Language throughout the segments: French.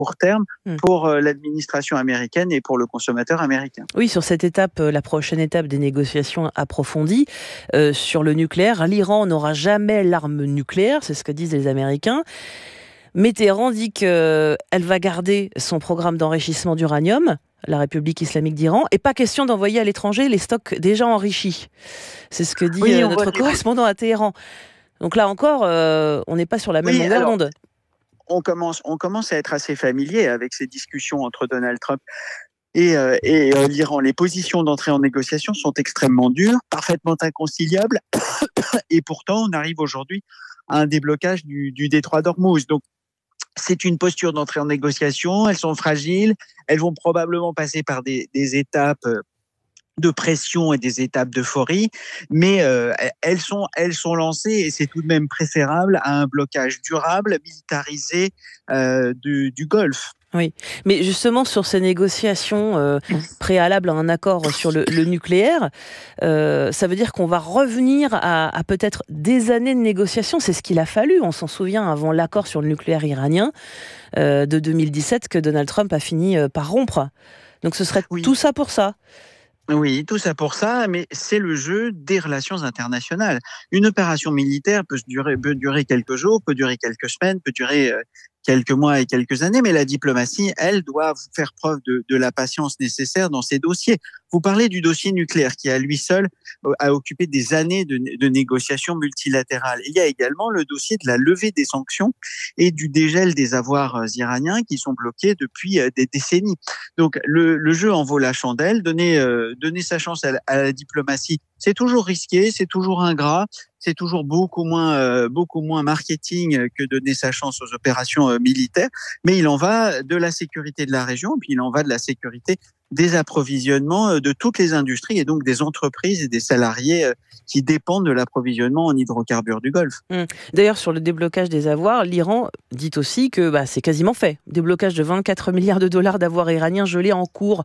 court terme pour l'administration américaine et pour le consommateur américain. Oui, sur cette étape, la prochaine étape des négociations approfondies sur le nucléaire, l'Iran n'aura jamais l'arme nucléaire, c'est ce que disent les Américains. Mais Téhéran dit qu'elle va garder son programme d'enrichissement d'uranium, la République islamique d'Iran, et pas question d'envoyer à l'étranger les stocks déjà enrichis. C'est ce que dit notre correspondant à Téhéran. Donc là encore, on n'est pas sur la même longueur d'onde. On commence à être assez familier avec ces discussions entre Donald Trump et l'Iran. Les positions d'entrée en négociation sont extrêmement dures, parfaitement inconciliables, et pourtant on arrive aujourd'hui à un déblocage du détroit d'Ormuz. Donc c'est une posture d'entrée en négociation, elles sont fragiles, elles vont probablement passer par des étapes de pression et des étapes d'euphorie, mais elles sont lancées et c'est tout de même préférable à un blocage durable, militarisé du Golfe. Oui, mais justement sur ces négociations préalables à un accord sur le nucléaire, ça veut dire qu'on va revenir à peut-être des années de négociations. C'est ce qu'il a fallu, on s'en souvient, avant l'accord sur le nucléaire iranien de 2017 que Donald Trump a fini par rompre. Donc ce serait tout ça pour ça. Oui, tout ça pour ça, mais c'est le jeu des relations internationales. Une opération militaire peut durer quelques jours, peut durer quelques semaines, peut durer quelques mois et quelques années, mais la diplomatie, elle, doit faire preuve de la patience nécessaire dans ces dossiers. Vous parlez du dossier nucléaire qui, à lui seul, a occupé des années de négociations multilatérales. Il y a également le dossier de la levée des sanctions et du dégel des avoirs iraniens qui sont bloqués depuis des décennies. Donc, le jeu en vaut la chandelle. Donner sa chance à la diplomatie, c'est toujours risqué, c'est toujours ingrat. C'est toujours beaucoup moins marketing que donner sa chance aux opérations militaires. Mais il en va de la sécurité de la région, puis il en va de la sécurité des approvisionnements de toutes les industries et donc des entreprises et des salariés qui dépendent de l'approvisionnement en hydrocarbures du Golfe. D'ailleurs, sur le déblocage des avoirs, l'Iran dit aussi que c'est quasiment fait. Déblocage de 24 milliards de dollars d'avoirs iraniens gelés en cours,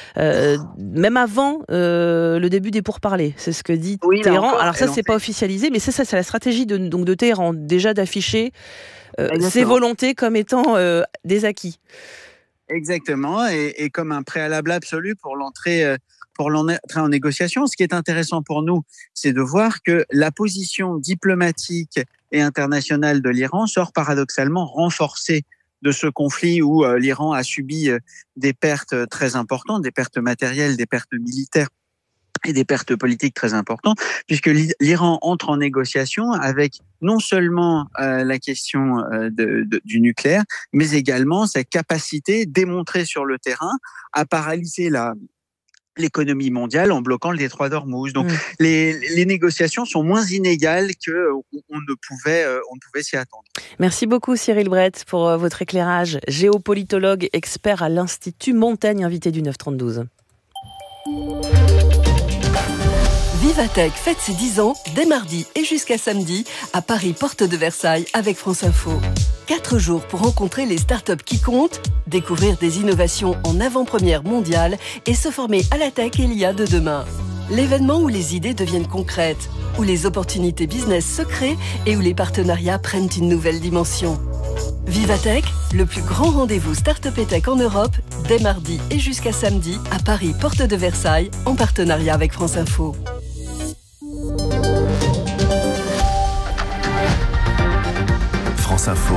même avant le début des pourparlers. C'est ce que dit Téhéran. Alors ça, c'est pas officialisé, mais c'est la stratégie de Téhéran, déjà d'afficher ses volontés comme étant des acquis. Exactement, et comme un préalable absolu pour l'entrée en négociation. Ce qui est intéressant pour nous, c'est de voir que la position diplomatique et internationale de l'Iran sort paradoxalement renforcée de ce conflit où l'Iran a subi des pertes très importantes, des pertes matérielles, des pertes militaires et des pertes politiques très importantes, puisque l'Iran entre en négociation avec non seulement la question du nucléaire, mais également sa capacité démontrée sur le terrain à paralyser l'économie mondiale en bloquant le détroit d'Ormuz. Donc les négociations sont moins inégales qu'on ne pouvait s'y attendre. Merci beaucoup Cyril Brett pour votre éclairage. Géopolitologue, expert à l'Institut Montaigne, invité du 9-32. Vivatech fête ses 10 ans dès mardi et jusqu'à samedi à Paris, porte de Versailles avec France Info. 4 jours pour rencontrer les startups qui comptent, découvrir des innovations en avant-première mondiale et se former à la tech et l'IA de demain. L'événement où les idées deviennent concrètes, où les opportunités business se créent et où les partenariats prennent une nouvelle dimension. Vivatech, le plus grand rendez-vous Startup et Tech en Europe, dès mardi et jusqu'à samedi à Paris, porte de Versailles, en partenariat avec France Info. France Info,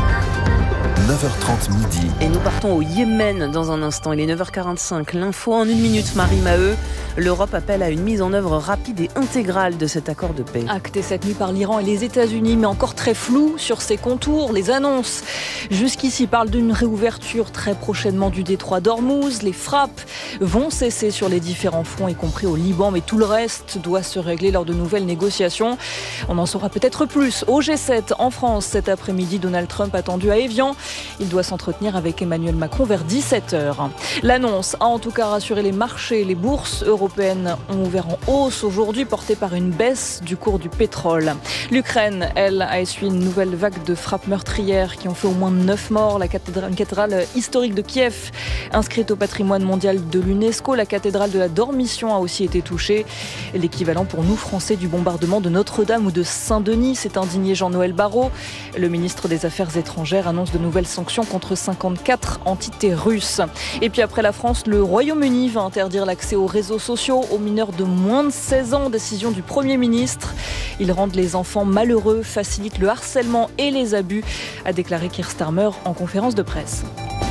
9h30 midi. Et nous partons au Yémen dans un instant. Il est 9h45. L'info en 1 minute, Marie Maheu. L'Europe appelle à une mise en œuvre rapide et intégrale de cet accord de paix. Acté cette nuit par l'Iran et les États-Unis, mais encore très flou sur ses contours. Les annonces jusqu'ici parlent d'une réouverture très prochainement du détroit d'Ormuz. Les frappes vont cesser sur les différents fronts, y compris au Liban, mais tout le reste doit se régler lors de nouvelles négociations. On en saura peut-être plus au G7 en France cet après-midi. Donald Trump attendu à Évian. Il doit s'entretenir avec Emmanuel Macron vers 17h. L'annonce a en tout cas rassuré les marchés. Les bourses européennes ont ouvert en hausse aujourd'hui, portées par une baisse du cours du pétrole. L'Ukraine, elle, a essuyé une nouvelle vague de frappes meurtrières qui ont fait au moins 9 morts. Une cathédrale historique de Kiev, inscrite au patrimoine mondial de l'UNESCO. La cathédrale de la Dormition a aussi été touchée. L'équivalent pour nous Français du bombardement de Notre-Dame ou de Saint-Denis, s'est indigné Jean-Noël Barrot. Le ministre des Affaires étrangères annonce de nouvelles nouvelles sanctions contre 54 entités russes. Et puis après la France, le Royaume-Uni va interdire l'accès aux réseaux sociaux aux mineurs de moins de 16 ans. Décision du Premier ministre. Ils rendent les enfants malheureux, facilitent le harcèlement et les abus, a déclaré Keir Starmer en conférence de presse.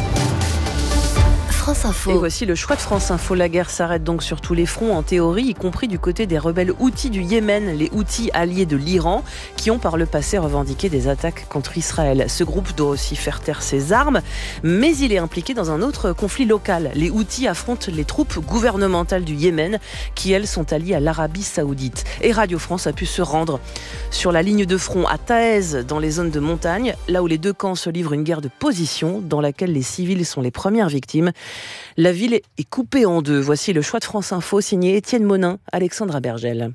France Info. Et voici le choix de France Info. La guerre s'arrête donc sur tous les fronts, en théorie, y compris du côté des rebelles Houthis du Yémen, les Houthis alliés de l'Iran, qui ont par le passé revendiqué des attaques contre Israël. Ce groupe doit aussi faire taire ses armes, mais il est impliqué dans un autre conflit local. Les Houthis affrontent les troupes gouvernementales du Yémen, qui elles sont alliées à l'Arabie Saoudite. Et Radio France a pu se rendre sur la ligne de front à Taez, dans les zones de montagne, là où les deux camps se livrent une guerre de position, dans laquelle les civils sont les premières victimes. La ville est coupée en deux. Voici le choix de France Info, signé Étienne Monin, Alexandra Bergel.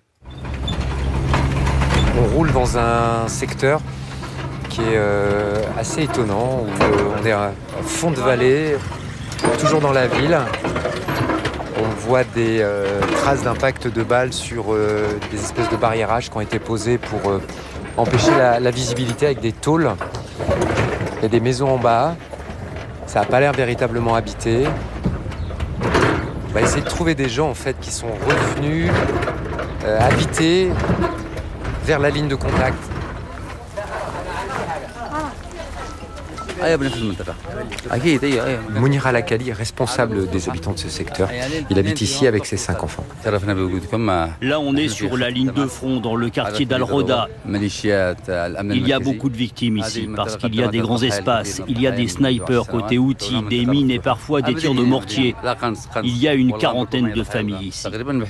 On roule dans un secteur qui est assez étonnant, où on est à fond de vallée, toujours dans la ville. On voit des traces d'impact de balles sur des espèces de barriérages qui ont été posés pour empêcher la visibilité avec des tôles. Il y a des maisons en bas. Ça n'a pas l'air véritablement habité. On va essayer de trouver des gens en fait qui sont revenus habiter vers la ligne de contact. Mounir Al-Akali est responsable des habitants de ce secteur. Il habite ici avec ses 5 enfants. Là, on est sur la ligne de front dans le quartier d'Al-Roda. Il y a beaucoup de victimes ici parce qu'il y a des grands espaces. Il y a des snipers côté Houthis, des mines et parfois des tirs de mortier. Il y a une quarantaine de familles ici.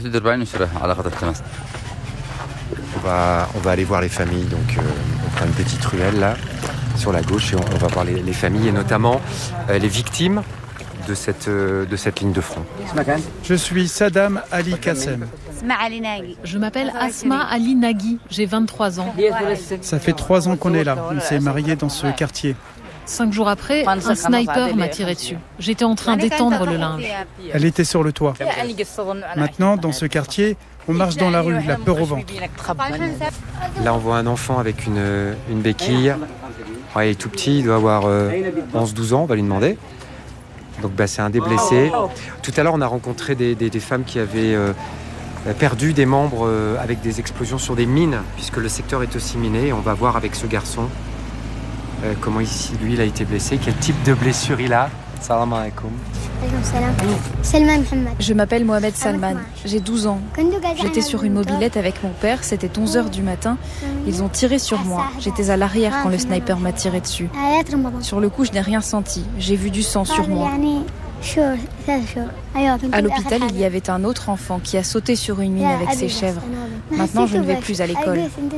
On va aller voir les familles. Donc, on prend une petite ruelle là, sur la gauche, et on va voir les familles et notamment les victimes de cette ligne de front. Je suis Saddam Ali Kassem. Je m'appelle Asma Ali Nagui, j'ai 23 ans. Ça fait 3 ans qu'on est là, on s'est mariés dans ce quartier. 5 jours après, un sniper m'a tiré dessus. J'étais en train d'étendre le linge. Elle était sur le toit. Maintenant, dans ce quartier, on marche dans la rue, la peur au ventre. Là, on voit un enfant avec une béquille. Ouais, il est tout petit, il doit avoir 11-12 ans, on va lui demander. Donc c'est un des blessés. Tout à l'heure, on a rencontré des femmes qui avaient perdu des membres avec des explosions sur des mines, puisque le secteur est aussi miné. Et on va voir avec ce garçon comment ici, lui, il a été blessé, quel type de blessure il a. Salam alaikum. Je m'appelle Mohamed Salman, j'ai 12 ans. J'étais sur une mobilette avec mon père, c'était 11h du matin. Ils ont tiré sur moi. J'étais à l'arrière quand le sniper m'a tiré dessus. Sur le coup, je n'ai rien senti. J'ai vu du sang sur moi. À l'hôpital, il y avait un autre enfant qui a sauté sur une mine avec ses chèvres. Maintenant, je ne vais plus à l'école.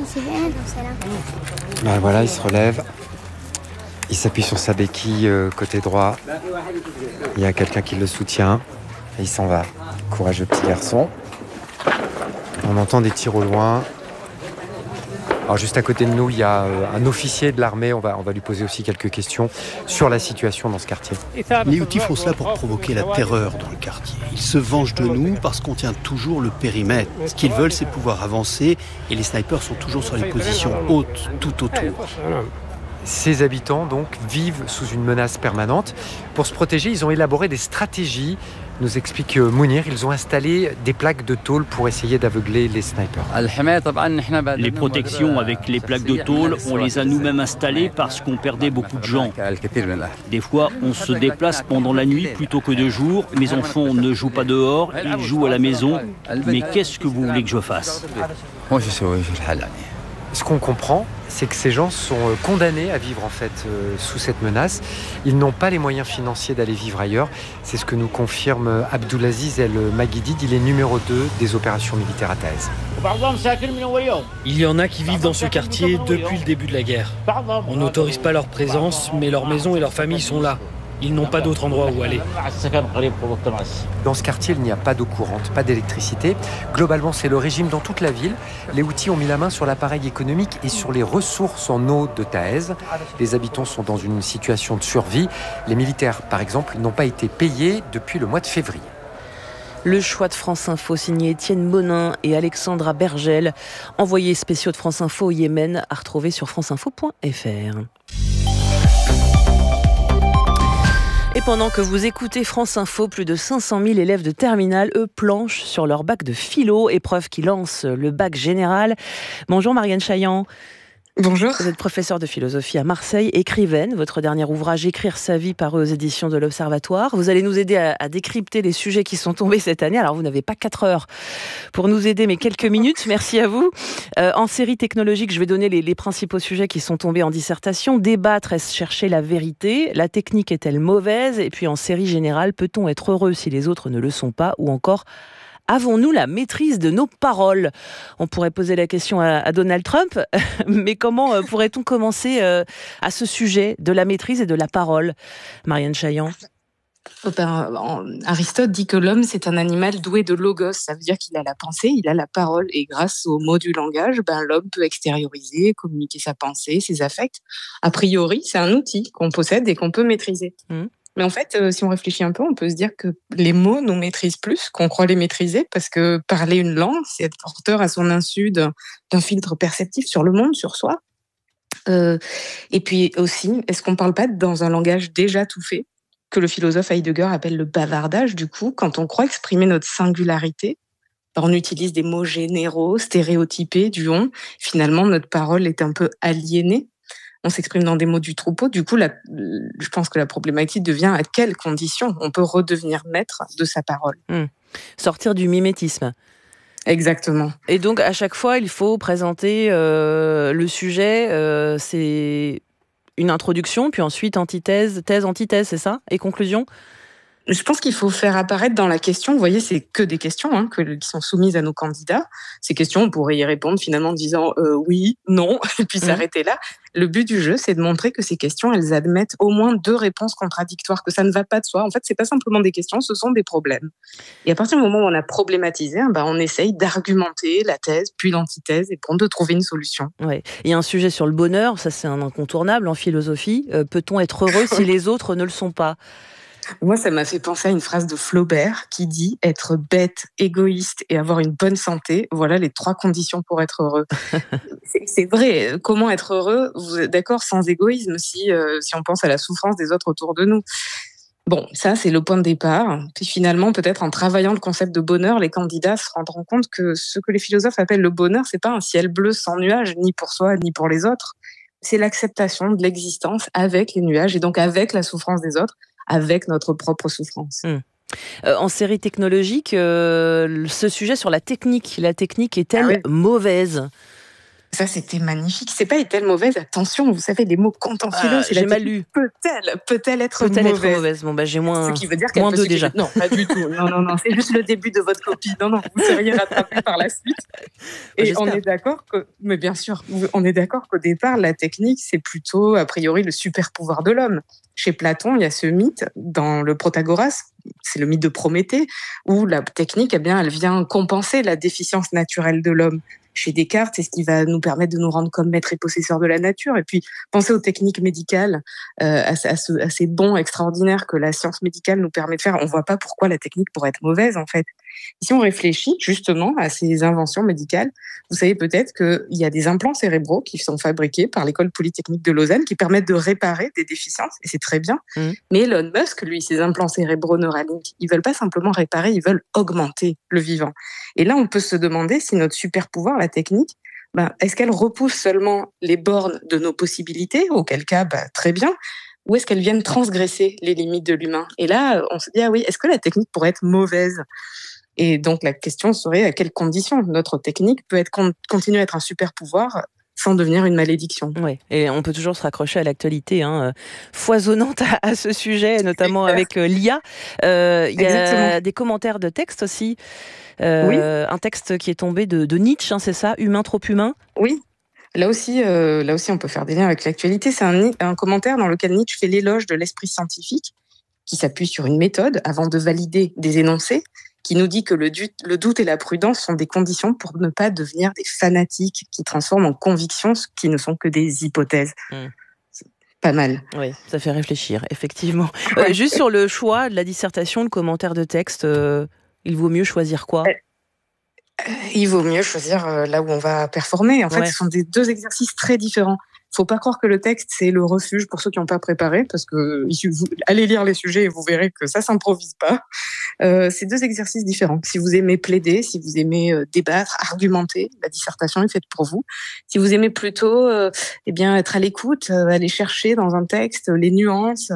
Voilà, il se relève. Il s'appuie sur sa béquille côté droit. Il y a quelqu'un qui le soutient. Et il s'en va. Courageux petit garçon. On entend des tirs au loin. Alors juste à côté de nous, il y a un officier de l'armée. On va lui poser aussi quelques questions sur la situation dans ce quartier. Les Houthis font cela pour provoquer la terreur dans le quartier. Ils se vengent de nous parce qu'on tient toujours le périmètre. Ce qu'ils veulent, c'est pouvoir avancer. Et les snipers sont toujours sur les positions hautes, tout autour. Ces habitants, donc, vivent sous une menace permanente. Pour se protéger, ils ont élaboré des stratégies, nous explique Mounir. Ils ont installé des plaques de tôle pour essayer d'aveugler les snipers. Les protections avec les plaques de tôle, on les a nous-mêmes installées parce qu'on perdait beaucoup de gens. Des fois, on se déplace pendant la nuit plutôt que de jour. Mes enfants ne jouent pas dehors, ils jouent à la maison. Mais qu'est-ce que vous voulez que je fasse ? Ce qu'on comprend, c'est que ces gens sont condamnés à vivre en fait sous cette menace. Ils n'ont pas les moyens financiers d'aller vivre ailleurs. C'est ce que nous confirme Abdulaziz El Maguidid. Il est numéro 2 des opérations militaires à Taez. Il y en a qui vivent dans ce quartier depuis le début de la guerre. On n'autorise pas leur présence, mais leurs maisons et leurs familles sont là. Ils n'ont pas d'autre endroit où aller. Dans ce quartier, il n'y a pas d'eau courante, pas d'électricité. Globalement, c'est le régime dans toute la ville. Les Houthis ont mis la main sur l'appareil économique et sur les ressources en eau de Taez. Les habitants sont dans une situation de survie. Les militaires, par exemple, n'ont pas été payés depuis le mois de février. Le choix de France Info, signé Étienne Monin et Alexandra Bergel, envoyés spéciaux de France Info au Yémen, à retrouver sur franceinfo.fr. pendant que vous écoutez France Info, plus de 500 000 élèves de terminale, eux, planchent sur leur bac de philo, épreuve qui lance le bac général. Bonjour Marianne Chaillan. Bonjour. Vous êtes professeure de philosophie à Marseille, écrivaine. Votre dernier ouvrage, Écrire sa vie, paru aux éditions de l'Observatoire. Vous allez nous aider à décrypter les sujets qui sont tombés cette année. Alors, vous n'avez pas 4 heures pour nous aider, mais quelques minutes. Merci à vous. En série technologique, je vais donner les principaux sujets qui sont tombés en dissertation. Débattre, est-ce chercher la vérité? La technique est-elle mauvaise? Et puis en série générale, peut-on être heureux si les autres ne le sont pas? Ou encore, avons-nous la maîtrise de nos paroles? On pourrait poser la question à Donald Trump, mais comment pourrait-on commencer à ce sujet de la maîtrise et de la parole? Marianne Chaillan. Aristote dit que l'homme, c'est un animal doué de logos. Ça veut dire qu'il a la pensée, il a la parole. Et grâce aux mots du langage, l'homme peut extérioriser, communiquer sa pensée, ses affects. A priori, c'est un outil qu'on possède et qu'on peut maîtriser. Mais en fait, si on réfléchit un peu, on peut se dire que les mots nous maîtrisent plus qu'on croit les maîtriser, parce que parler une langue, c'est être porteur à son insu d'un filtre perceptif sur le monde, sur soi. Et puis aussi, est-ce qu'on ne parle pas dans un langage déjà tout fait, que le philosophe Heidegger appelle le bavardage? Du coup, quand on croit exprimer notre singularité, on utilise des mots généraux, stéréotypés, du on. Finalement, notre parole est un peu aliénée. On s'exprime dans des mots du troupeau. Du coup, je pense que la problématique devient à quelles conditions on peut redevenir maître de sa parole. Sortir du mimétisme. Exactement. Et donc, à chaque fois, il faut présenter le sujet. C'est une introduction, puis ensuite antithèse, thèse, antithèse, c'est ça? Et conclusion? Je pense qu'il faut faire apparaître dans la question, vous voyez, c'est que des questions qui sont soumises à nos candidats. Ces questions, on pourrait y répondre finalement en disant oui, non, et puis s'arrêter là. Le but du jeu, c'est de montrer que ces questions, elles admettent au moins 2 réponses contradictoires, que ça ne va pas de soi. En fait, c'est pas simplement des questions, ce sont des problèmes. Et à partir du moment où on a problématisé, on essaye d'argumenter la thèse, puis l'antithèse, et de trouver une solution. Ouais. Il y a un sujet sur le bonheur, ça c'est un incontournable en philosophie. Peut-on être heureux si les autres ne le sont pas? Moi, ça m'a fait penser à une phrase de Flaubert qui dit « Être bête, égoïste et avoir une bonne santé, voilà les 3 conditions pour être heureux. » C'est vrai, comment être heureux, vous êtes d'accord, sans égoïsme, si on pense à la souffrance des autres autour de nous. Bon, ça, c'est le point de départ. Puis finalement, peut-être en travaillant le concept de bonheur, les candidats se rendront compte que ce que les philosophes appellent le bonheur, c'est pas un ciel bleu sans nuages, ni pour soi, ni pour les autres. C'est l'acceptation de l'existence avec les nuages et donc avec la souffrance des autres, avec notre propre souffrance. En série technologique, ce sujet sur la technique est-elle mauvaise? Ça, c'était magnifique. C'est pas est-elle mauvaise? Attention, vous savez, les mots contentieux, c'est j'ai mal lu. Peut-elle être mauvaise? Bon, j'ai moins, ce qui veut dire qu'elle moins peut 2 déjà. Non, pas du tout. Non, c'est juste le début de votre copie. Non, vous seriez rattrapé par la suite. Et on est d'accord mais bien sûr, on est d'accord qu'au départ, la technique, c'est plutôt, a priori, le super pouvoir de l'homme. Chez Platon, il y a ce mythe, dans le Protagoras, c'est le mythe de Prométhée, où la technique, elle vient compenser la déficience naturelle de l'homme. Chez Descartes, c'est ce qui va nous permettre de nous rendre comme maîtres et possesseurs de la nature. Et puis, pensez aux techniques médicales, à ces bons extraordinaires que la science médicale nous permet de faire. On voit pas pourquoi la technique pourrait être mauvaise, en fait. Si on réfléchit justement à ces inventions médicales, vous savez peut-être qu'il y a des implants cérébraux qui sont fabriqués par l'École polytechnique de Lausanne qui permettent de réparer des déficiences, et c'est très bien. Mais Elon Musk, lui, ses implants cérébraux Neuralink, ils veulent pas simplement réparer, ils veulent augmenter le vivant. Et là, on peut se demander si notre super pouvoir, la technique, est-ce qu'elle repousse seulement les bornes de nos possibilités, auquel cas, très bien, ou est-ce qu'elle vient transgresser les limites de l'humain? Et là, on se dit, est-ce que la technique pourrait être mauvaise? Et donc, la question serait à quelles conditions notre technique peut continuer à être un super pouvoir sans devenir une malédiction. Oui, et on peut toujours se raccrocher à l'actualité foisonnante à ce sujet, notamment avec l'IA. Il y a des commentaires de texte aussi. Un texte qui est tombé de Nietzsche, c'est ça? Humain trop humain? Oui. Là aussi, on peut faire des liens avec l'actualité. C'est un commentaire dans lequel Nietzsche fait l'éloge de l'esprit scientifique qui s'appuie sur une méthode avant de valider des énoncés, qui nous dit que le doute et la prudence sont des conditions pour ne pas devenir des fanatiques qui transforment en convictions ce qui ne sont que des hypothèses. C'est pas mal. Oui, ça fait réfléchir, effectivement. Juste sur le choix de la dissertation, le commentaire de texte, il vaut mieux choisir quoi? Il vaut mieux choisir là où on va performer. En fait, ce sont 2 exercices très différents. Faut pas croire que le texte, c'est le refuge pour ceux qui n'ont pas préparé, parce que allez lire les sujets et vous verrez que ça s'improvise pas. C'est 2 exercices différents. Si vous aimez plaider, si vous aimez débattre, argumenter, la dissertation est faite pour vous. Si vous aimez plutôt être à l'écoute, aller chercher dans un texte les nuances,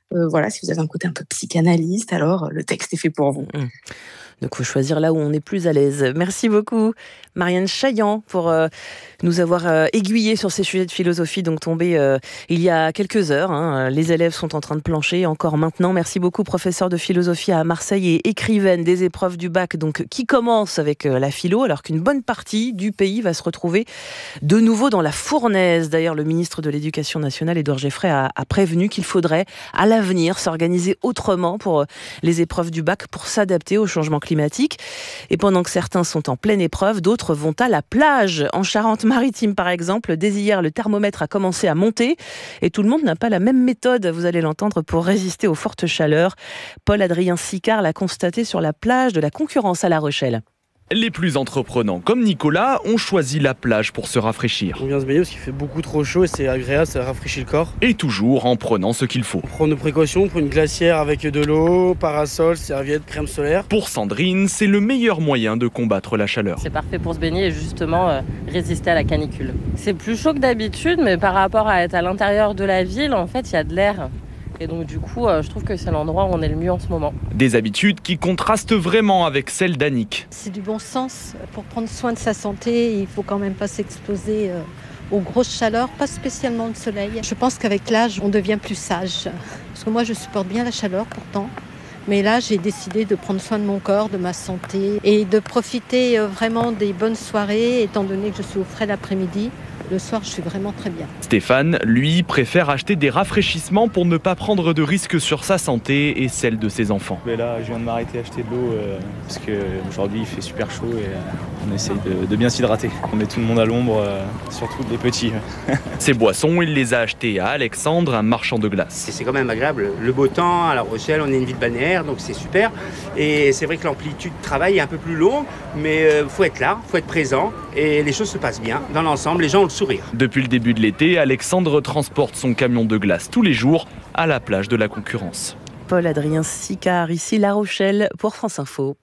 si vous avez un côté un peu psychanalyste, alors le texte est fait pour vous. Donc il faut choisir là où on est plus à l'aise. Merci beaucoup Marianne Chaillan pour nous avoir aiguillés sur ces sujets de philosophie donc tombés il y a quelques heures. Les élèves sont en train de plancher encore maintenant. Merci beaucoup professeur de philosophie à Marseille et écrivaine des épreuves du bac donc qui commence avec la philo alors qu'une bonne partie du pays va se retrouver de nouveau dans la fournaise. D'ailleurs le ministre de l'Éducation nationale Édouard Geoffray a prévenu qu'il faudrait à l'avenir s'organiser autrement pour les épreuves du bac pour s'adapter au changement climatique. Et pendant que certains sont en pleine épreuve, d'autres vont à la plage. En Charente-Maritime, par exemple, dès hier, le thermomètre a commencé à monter et tout le monde n'a pas la même méthode, vous allez l'entendre, pour résister aux fortes chaleurs. Paul-Adrien Sicard l'a constaté sur la plage de la Concurrence à La Rochelle. Les plus entreprenants, comme Nicolas, ont choisi la plage pour se rafraîchir. On vient se baigner parce qu'il fait beaucoup trop chaud et c'est agréable, ça rafraîchit le corps. Et toujours en prenant ce qu'il faut. Prendre nos précautions, prendre une glacière avec de l'eau, parasol, serviette, crème solaire. Pour Sandrine, c'est le meilleur moyen de combattre la chaleur. C'est parfait pour se baigner et justement résister à la canicule. C'est plus chaud que d'habitude, mais par rapport à être à l'intérieur de la ville, en fait, il y a de l'air. Et donc du coup, je trouve que c'est l'endroit où on est le mieux en ce moment. Des habitudes qui contrastent vraiment avec celles d'Annick. C'est du bon sens. Pour prendre soin de sa santé, il ne faut quand même pas s'exposer aux grosses chaleurs, pas spécialement le soleil. Je pense qu'avec l'âge, on devient plus sage. Parce que moi, je supporte bien la chaleur pourtant. Mais là, j'ai décidé de prendre soin de mon corps, de ma santé et de profiter vraiment des bonnes soirées, étant donné que je suis au frais l'après-midi. Le soir, je suis vraiment très bien. Stéphane, lui, préfère acheter des rafraîchissements pour ne pas prendre de risques sur sa santé et celle de ses enfants. Mais là, je viens de m'arrêter à acheter de l'eau parce qu'aujourd'hui, il fait super chaud et on essaye de bien s'hydrater. On met tout le monde à l'ombre, surtout les petits. Ces boissons, il les a achetées à Alexandre, un marchand de glace. C'est quand même agréable. Le beau temps, à La Rochelle, on est une ville balnéaire, donc c'est super. Et c'est vrai que l'amplitude de travail est un peu plus longue, mais faut être là, faut être présent et les choses se passent bien. Dans l'ensemble, les gens ont le sourire. Depuis le début de l'été, Alexandre transporte son camion de glace tous les jours à la plage de la Concurrence. Paul-Adrien Sicard, ici La Rochelle pour France Info.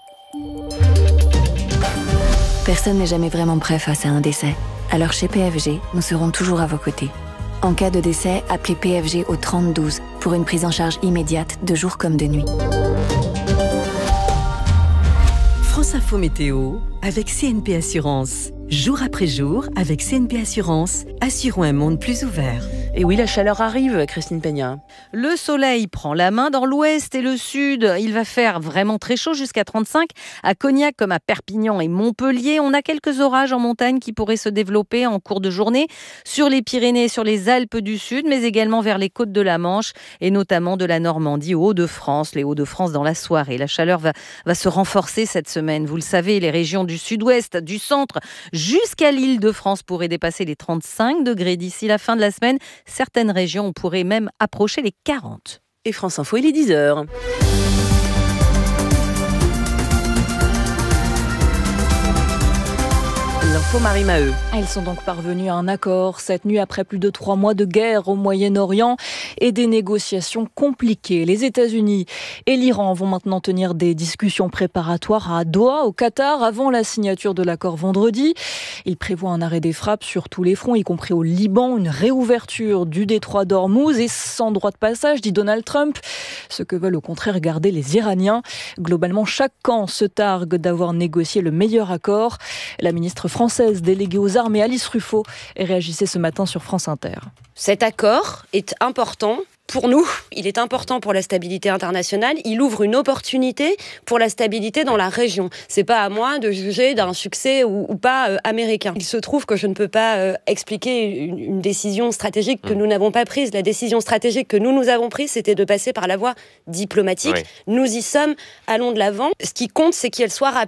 Personne n'est jamais vraiment prêt face à un décès. Alors chez PFG, nous serons toujours à vos côtés. En cas de décès, appelez PFG au 3012 pour une prise en charge immédiate de jour comme de nuit. France Info Météo avec CNP Assurance. Jour après jour, avec CNP Assurance, assurons un monde plus ouvert. Et oui, la chaleur arrive, Christine Peña. Le soleil prend la main dans l'ouest et le sud. Il va faire vraiment très chaud, jusqu'à 35. À Cognac, comme à Perpignan et Montpellier, on a quelques orages en montagne qui pourraient se développer en cours de journée sur les Pyrénées, sur les Alpes du Sud, mais également vers les côtes de la Manche et notamment de la Normandie aux Hauts-de-France. Les Hauts-de-France dans la soirée. La chaleur va se renforcer cette semaine. Vous le savez, les régions du sud-ouest, du centre, jusqu'à l'Île-de-France pourraient dépasser les 35 degrés d'ici la fin de la semaine. Certaines régions pourraient même approcher les 40. Et France Info, il est 10h. L'info Marie Maheu. Ils sont donc parvenus à un accord cette nuit après plus de 3 mois de guerre au Moyen-Orient et des négociations compliquées. Les États-Unis et l'Iran vont maintenant tenir des discussions préparatoires à Doha, au Qatar, avant la signature de l'accord vendredi. Ils prévoient un arrêt des frappes sur tous les fronts, y compris au Liban, une réouverture du détroit d'Ormuz et sans droit de passage, dit Donald Trump. Ce que veulent au contraire garder les Iraniens. Globalement, chaque camp se targue d'avoir négocié le meilleur accord. La ministre française déléguée aux armes, Alice Ruffo, réagissait ce matin sur France Inter. Cet accord est important pour nous, il est important pour la stabilité internationale, il ouvre une opportunité pour la stabilité dans la région. C'est pas à moi de juger d'un succès ou pas américain. Il se trouve que je ne peux pas expliquer une décision stratégique que nous n'avons pas prise. La décision stratégique que nous avons prise, c'était de passer par la voie diplomatique. Oui. Nous y sommes, allons de l'avant. Ce qui compte, c'est qu'elle soit rapide.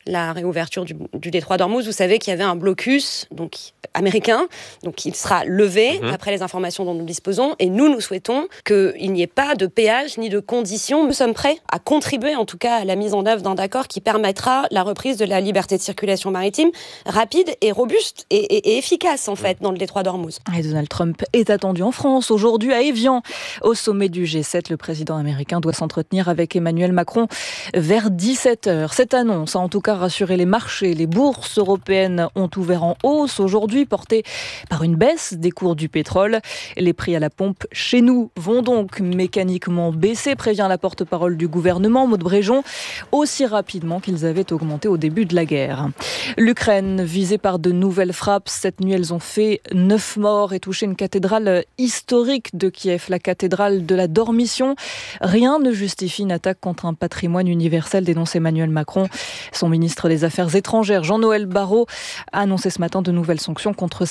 la réouverture du détroit d'Ormuz. Vous savez qu'il y avait un blocus donc américain, donc il sera levé après les informations dont nous disposons, et nous souhaitons qu'il n'y ait pas de péage ni de conditions. Nous sommes prêts à contribuer en tout cas à la mise en œuvre d'un accord qui permettra la reprise de la liberté de circulation maritime rapide et robuste et efficace en fait dans le détroit d'Ormuz. Et Donald Trump est attendu en France aujourd'hui à Évian. Au sommet du G7, le président américain doit s'entretenir avec Emmanuel Macron vers 17h. Cette annonce a en tout cas rassuré les marchés. Les bourses européennes ont ouvert en hausse aujourd'hui, portées par une baisse des cours du pétrole. Les prix à la pompe chez nous vont donc mécaniquement baisser, prévient la porte-parole du gouvernement, Maud Bréjon, aussi rapidement qu'ils avaient augmenté au début de la guerre. L'Ukraine, visée par de nouvelles frappes. Cette nuit, elles ont fait 9 morts et touché une cathédrale historique de Kiev, la cathédrale de la Dormition. Rien ne justifie une attaque contre un patrimoine universel, dénonce Emmanuel Macron. Son ministre des Affaires étrangères, Jean-Noël Barrot, a annoncé ce matin de nouvelles sanctions contre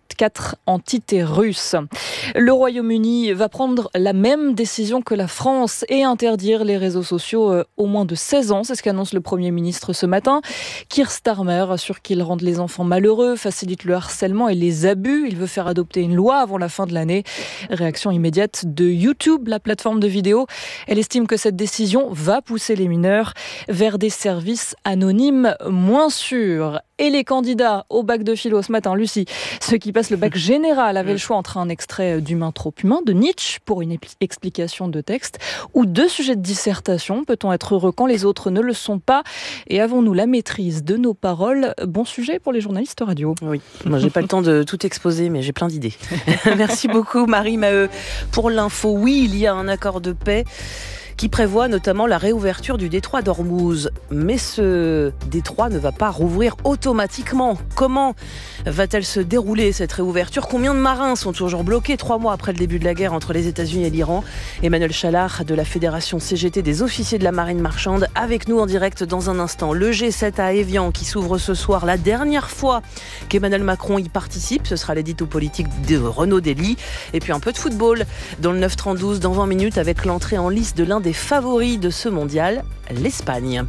54 entités russes. Le Royaume-Uni va prendre la même décision que la France et interdire les réseaux sociaux aux moins de 16 ans. C'est ce qu'annonce le Premier ministre ce matin. Keir Starmer assure qu'il rend les enfants malheureux, facilite le harcèlement et les abus. Il veut faire adopter une loi avant la fin de l'année. Réaction immédiate de YouTube, la plateforme de vidéo. Elle estime que cette décision va pousser les mineurs vers des services anonymes moins sûrs. Et les candidats au bac de philo ce matin, Lucie, ceux qui passent le bac général avaient le choix entre un extrait d'Humain trop humain de Nietzsche pour une explication de texte ou 2 sujets de dissertation. Peut-on être heureux quand les autres ne le sont pas? Et avons-nous la maîtrise de nos paroles? Bon sujet pour les journalistes radio. Oui, moi j'ai pas le temps de tout exposer, mais j'ai plein d'idées. Merci beaucoup Marie Maheu pour l'info. Oui, il y a un accord de paix qui prévoit notamment la réouverture du détroit d'Ormuz. Mais ce détroit ne va pas rouvrir automatiquement. Comment va-t-elle se dérouler cette réouverture? Combien de marins sont toujours bloqués 3 mois après le début de la guerre entre les États-Unis et l'Iran? Emmanuel Chalard de la Fédération CGT des officiers de la marine marchande avec nous en direct dans un instant. Le G7 à Évian qui s'ouvre ce soir, la dernière fois qu'Emmanuel Macron y participe. Ce sera l'édito politique de Renaud Dely. Et puis un peu de football dans le 9-32 dans 20 minutes avec l'entrée en lice de l'un des favoris de ce mondial, l'Espagne.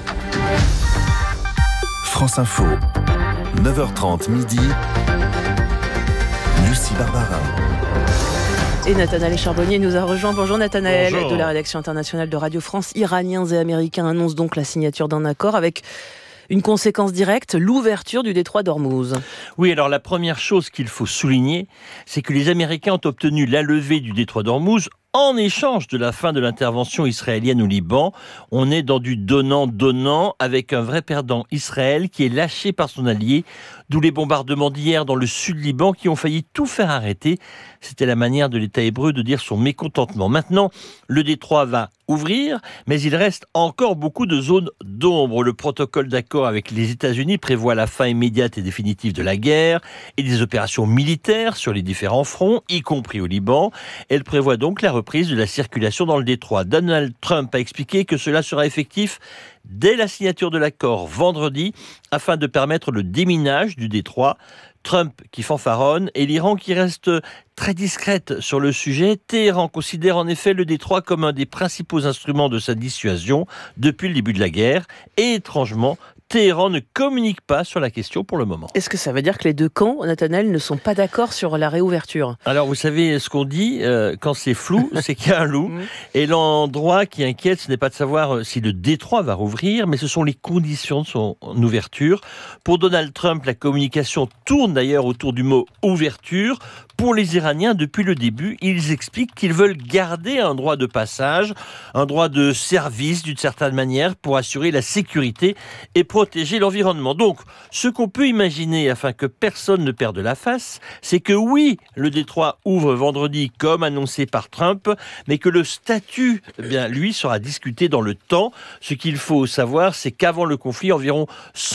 France Info, 9h30 midi, Lucie Barbarin. Et Nathanaël Charbonnier nous a rejoint. Bonjour Nathanaël, Bonjour. De la rédaction internationale de Radio France. Iraniens et Américains annoncent donc la signature d'un accord avec une conséquence directe, l'ouverture du détroit d'Ormuz. Oui, alors la première chose qu'il faut souligner, c'est que les Américains ont obtenu la levée du détroit d'Ormuz en échange de la fin de l'intervention israélienne au Liban. On est dans du donnant-donnant avec un vrai perdant, Israël, qui est lâché par son allié, d'où les bombardements d'hier dans le sud Liban qui ont failli tout faire arrêter. C'était la manière de l'État hébreu de dire son mécontentement. Maintenant, le détroit va ouvrir, mais il reste encore beaucoup de zones d'ombre. Le protocole d'accord avec les États-Unis prévoit la fin immédiate et définitive de la guerre et des opérations militaires sur les différents fronts, y compris au Liban. Elle prévoit donc la reprise de la circulation dans le détroit. Donald Trump a expliqué que cela sera effectif dès la signature de l'accord vendredi, afin de permettre le déminage du détroit. Trump qui fanfaronne et l'Iran qui reste très discrète sur le sujet. Téhéran considère en effet le détroit comme un des principaux instruments de sa dissuasion depuis le début de la guerre. Et étrangement, Téhéran ne communique pas sur la question pour le moment. Est-ce que ça veut dire que les deux camps, Nathanaël, ne sont pas d'accord sur la réouverture? Alors vous savez ce qu'on dit, quand c'est flou, c'est qu'il y a un loup. Et l'endroit qui inquiète, ce n'est pas de savoir si le détroit va rouvrir, mais ce sont les conditions de son ouverture. Pour Donald Trump, la communication tourne d'ailleurs autour du mot « ouverture ». Pour les Iraniens, depuis le début, ils expliquent qu'ils veulent garder un droit de passage, un droit de service d'une certaine manière pour assurer la sécurité et protéger l'environnement. Donc, ce qu'on peut imaginer afin que personne ne perde la face, c'est que oui, le détroit ouvre vendredi comme annoncé par Trump, mais que le statut, eh bien, lui, sera discuté dans le temps. Ce qu'il faut savoir, c'est qu'avant le conflit, environ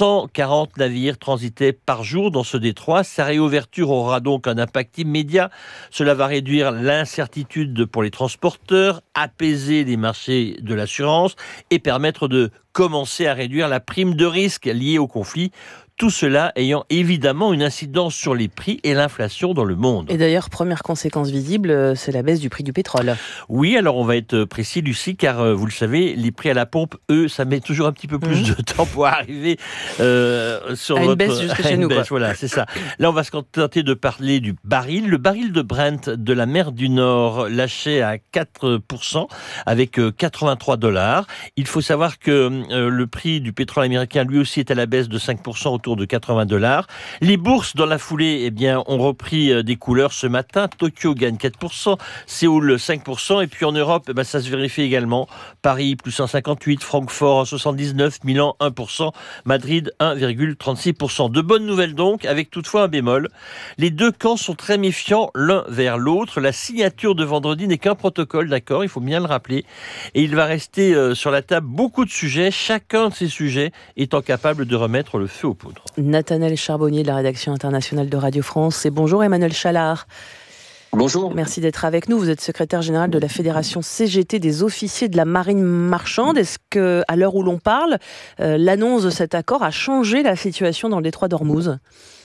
140 navires transitaient par jour dans ce détroit. Sa réouverture aura donc un impact immédiat. Cela va réduire l'incertitude pour les transporteurs, apaiser les marchés de l'assurance et permettre de commencer à réduire la prime de risque liée au conflit. Tout cela ayant évidemment une incidence sur les prix et l'inflation dans le monde. Et d'ailleurs, première conséquence visible, c'est la baisse du prix du pétrole. Oui, alors on va être précis, Lucie, car vous le savez, les prix à la pompe, eux, ça met toujours un petit peu plus de temps pour arriver sur à une baisse jusque chez nous. Voilà, c'est ça. Là, on va se contenter de parler du baril. Le baril de Brent de la mer du Nord lâchait à 4% avec $83. Il faut savoir que le prix du pétrole américain, lui aussi, est à la baisse de 5%, autour de $80. Les bourses, dans la foulée, ont repris des couleurs ce matin. Tokyo gagne 4%, Séoul 5%, et puis en Europe, ça se vérifie également. Paris plus 1,58, Francfort 1,79, Milan 1%, Madrid 1,36%. De bonnes nouvelles donc, avec toutefois un bémol. Les deux camps sont très méfiants l'un vers l'autre. La signature de vendredi n'est qu'un protocole, d'accord, il faut bien le rappeler. Et il va rester sur la table beaucoup de sujets, chacun de ces sujets étant capable de remettre le feu aux poudres. Nathanaël Charbonnier de la rédaction internationale de Radio France. Et bonjour Emmanuel Chalard. Bonjour. Merci d'être avec nous. Vous êtes secrétaire général de la Fédération CGT des officiers de la marine marchande. Est-ce que, à l'heure où l'on parle, l'annonce de cet accord a changé la situation dans le détroit d'Ormuz ?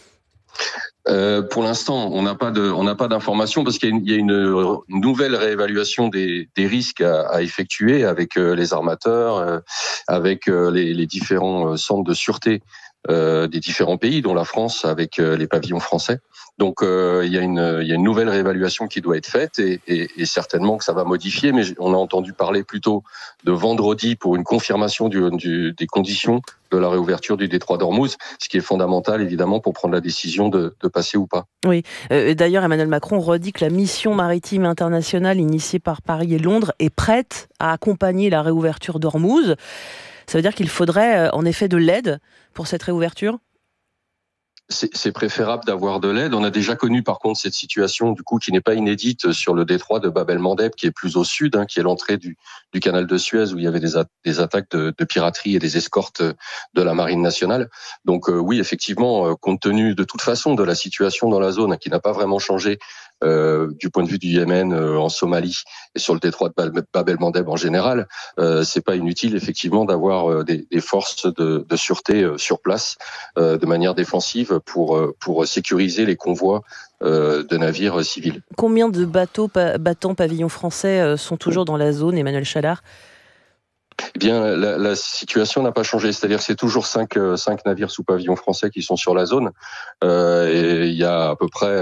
Pour l'instant, on n'a pas d'informations parce qu'il y a une nouvelle réévaluation des risques à effectuer avec les armateurs, avec les différents centres de sûreté des différents pays, dont la France avec les pavillons français. Donc il y a une nouvelle réévaluation qui doit être faite et certainement que ça va modifier, mais on a entendu parler plutôt de vendredi pour une confirmation des conditions de la réouverture du détroit d'Ormuz, ce qui est fondamental évidemment pour prendre la décision de passer ou pas. Oui, d'ailleurs Emmanuel Macron redit que la mission maritime internationale initiée par Paris et Londres est prête à accompagner la réouverture d'Ormuz. Ça veut dire qu'il faudrait en effet de l'aide pour cette réouverture ? C'est préférable d'avoir de l'aide. On a déjà connu par contre cette situation du coup qui n'est pas inédite sur le détroit de Bab el-Mandeb qui est plus au sud, qui est l'entrée du canal de Suez où il y avait des attaques de piraterie et des escortes de la marine nationale. Donc oui, effectivement, compte tenu de toute façon de la situation dans la zone qui n'a pas vraiment changé du point de vue du Yémen, en Somalie et sur le détroit de Bab el-Mandeb en général, c'est pas inutile effectivement d'avoir des forces de sûreté sur place de manière défensive pour sécuriser les convois de navires civils. Combien de bateaux battant pavillon français sont toujours dans la zone, Emmanuel Chalard ? Eh bien, la situation n'a pas changé. C'est-à-dire que c'est toujours 5 navires sous pavillon français qui sont sur la zone. Et il y a à peu près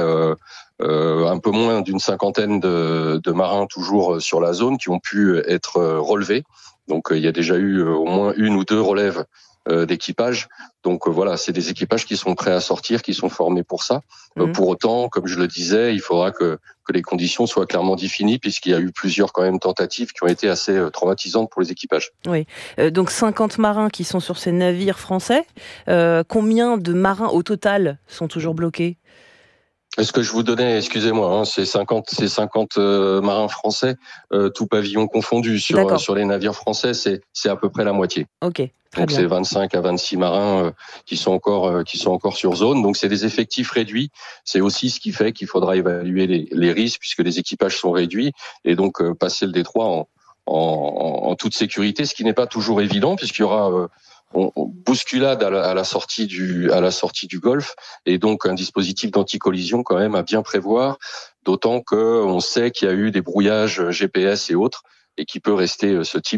un peu moins d'une cinquantaine de marins toujours sur la zone qui ont pu être relevés. Donc, il y a déjà eu au moins 1 ou 2 relèves d'équipage. Donc voilà, c'est des équipages qui sont prêts à sortir, qui sont formés pour ça. Pour autant, comme je le disais, il faudra que les conditions soient clairement définies puisqu'il y a eu plusieurs quand même tentatives qui ont été assez traumatisantes pour les équipages. Oui, donc 50 marins qui sont sur ces navires français. Combien de marins au total sont toujours bloqués ? Est-ce que je vous donnais, excusez-moi, c'est 50 marins français, tout pavillon confondu sur les navires français, c'est à peu près la moitié. Ok. Donc c'est 25 à 26 marins qui sont encore sur zone. Donc c'est des effectifs réduits. C'est aussi ce qui fait qu'il faudra évaluer les risques puisque les équipages sont réduits et donc passer le détroit en toute sécurité, ce qui n'est pas toujours évident puisqu'il y aura bousculade à la sortie du Golfe et donc un dispositif d'anti-collision quand même à bien prévoir, d'autant que on sait qu'il y a eu des brouillages GPS et autres et qu'il peut rester ce type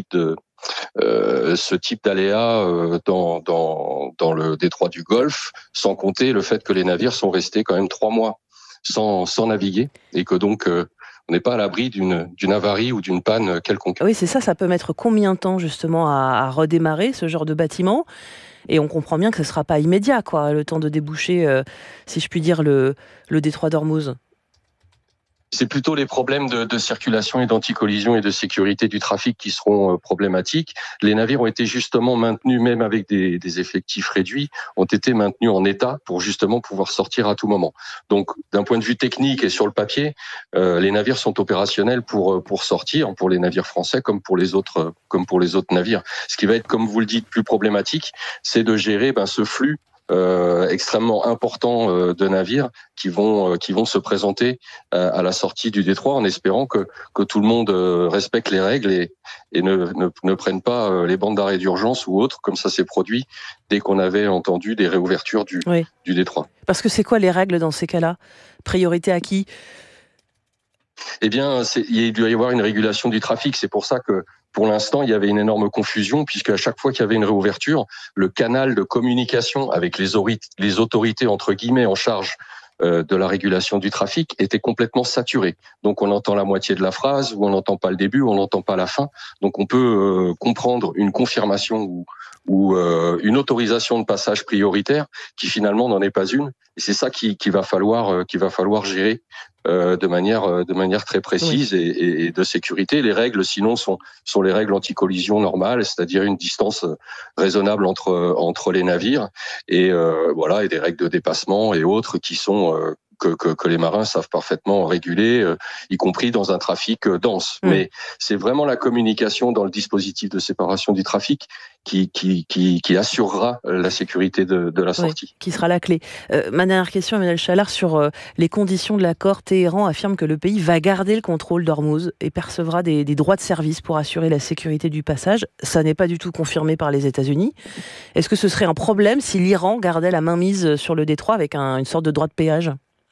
d'aléa dans le détroit du Golfe, sans compter le fait que les navires sont restés quand même 3 mois sans naviguer et que donc on n'est pas à l'abri d'une avarie ou d'une panne quelconque. Oui, c'est ça. Ça peut mettre combien de temps justement à redémarrer ce genre de bâtiment ? Et on comprend bien que ce ne sera pas immédiat, le temps de déboucher, si je puis dire, le détroit d'Ormuz. C'est plutôt les problèmes de circulation et d'anti-collision et de sécurité du trafic qui seront problématiques. Les navires ont été justement maintenus, même avec des effectifs réduits, ont été maintenus en état pour justement pouvoir sortir à tout moment. Donc, d'un point de vue technique et sur le papier, les navires sont opérationnels pour sortir, pour les navires français comme pour les autres navires. Ce qui va être, comme vous le dites, plus problématique, c'est de gérer ce flux extrêmement importants de navires qui vont se présenter à la sortie du détroit en espérant que tout le monde respecte les règles et ne prenne pas les bandes d'arrêt d'urgence ou autres, comme ça s'est produit dès qu'on avait entendu des réouvertures du détroit. Parce que c'est quoi les règles dans ces cas-là ? Priorité à qui ? Eh bien, il doit y avoir une régulation du trafic. C'est pour ça que, pour l'instant, il y avait une énorme confusion, puisque à chaque fois qu'il y avait une réouverture, le canal de communication avec les autorités, entre guillemets, en charge de la régulation du trafic était complètement saturé. Donc, on entend la moitié de la phrase, ou on n'entend pas le début, ou on n'entend pas la fin. Donc, on peut comprendre une confirmation ou une autorisation de passage prioritaire qui finalement n'en est pas une. Et c'est ça qu'il va falloir gérer de manière très précise et de sécurité. Les règles, sinon, sont les règles anti-collision normales, c'est-à-dire une distance raisonnable entre les navires et et des règles de dépassement et autres qui sont que les marins savent parfaitement réguler, y compris dans un trafic dense. Mais c'est vraiment la communication dans le dispositif de séparation du trafic qui assurera la sécurité de la sortie. Qui sera la clé. Ma dernière question, Emmanuel Chalard, sur les conditions de l'accord. Téhéran affirme que le pays va garder le contrôle d'Ormuz et percevra des droits de service pour assurer la sécurité du passage. Ça n'est pas du tout confirmé par les États-Unis. Est-ce que ce serait un problème si l'Iran gardait la mainmise sur le détroit avec une sorte de droit de péage ?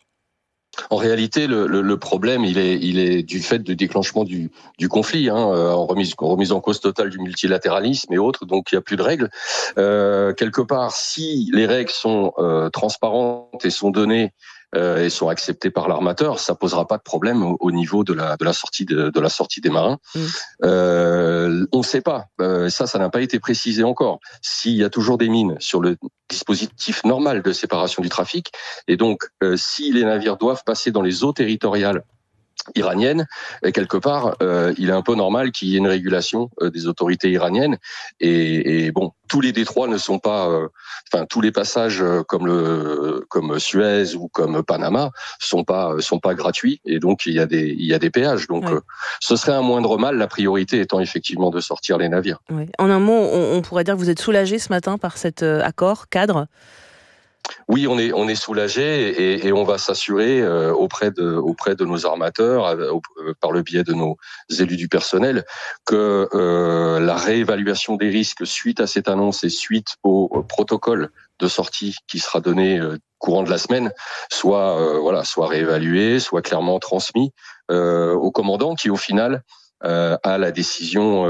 En réalité, le problème, il est du fait du déclenchement du conflit, en remise en cause totale du multilatéralisme et autres. Donc, il n'y a plus de règles. Quelque part, si les règles sont transparentes et sont données et sont acceptées par l'armateur, ça posera pas de problème au niveau de la sortie des marins. On ne sait pas. Ça n'a pas été précisé encore. S'il y a toujours des mines sur le dispositif normal de séparation du trafic, et donc si les navires doivent passer dans les eaux territoriales iranienne, et quelque part, il est un peu normal qu'il y ait une régulation des autorités iraniennes. Et bon, tous les détroits ne sont pas, tous les passages comme Suez ou comme Panama sont pas gratuits. Et donc il y a des péages. Donc ce serait un moindre mal. La priorité étant effectivement de sortir les navires. Oui. En un mot, on pourrait dire que vous êtes soulagé ce matin par cet accord cadre. Oui, on est soulagé et on va s'assurer auprès de nos armateurs, par le biais de nos élus du personnel, que la réévaluation des risques suite à cette annonce et suite au protocole de sortie qui sera donné courant de la semaine soit réévalué, soit clairement transmis au commandant qui au final à la décision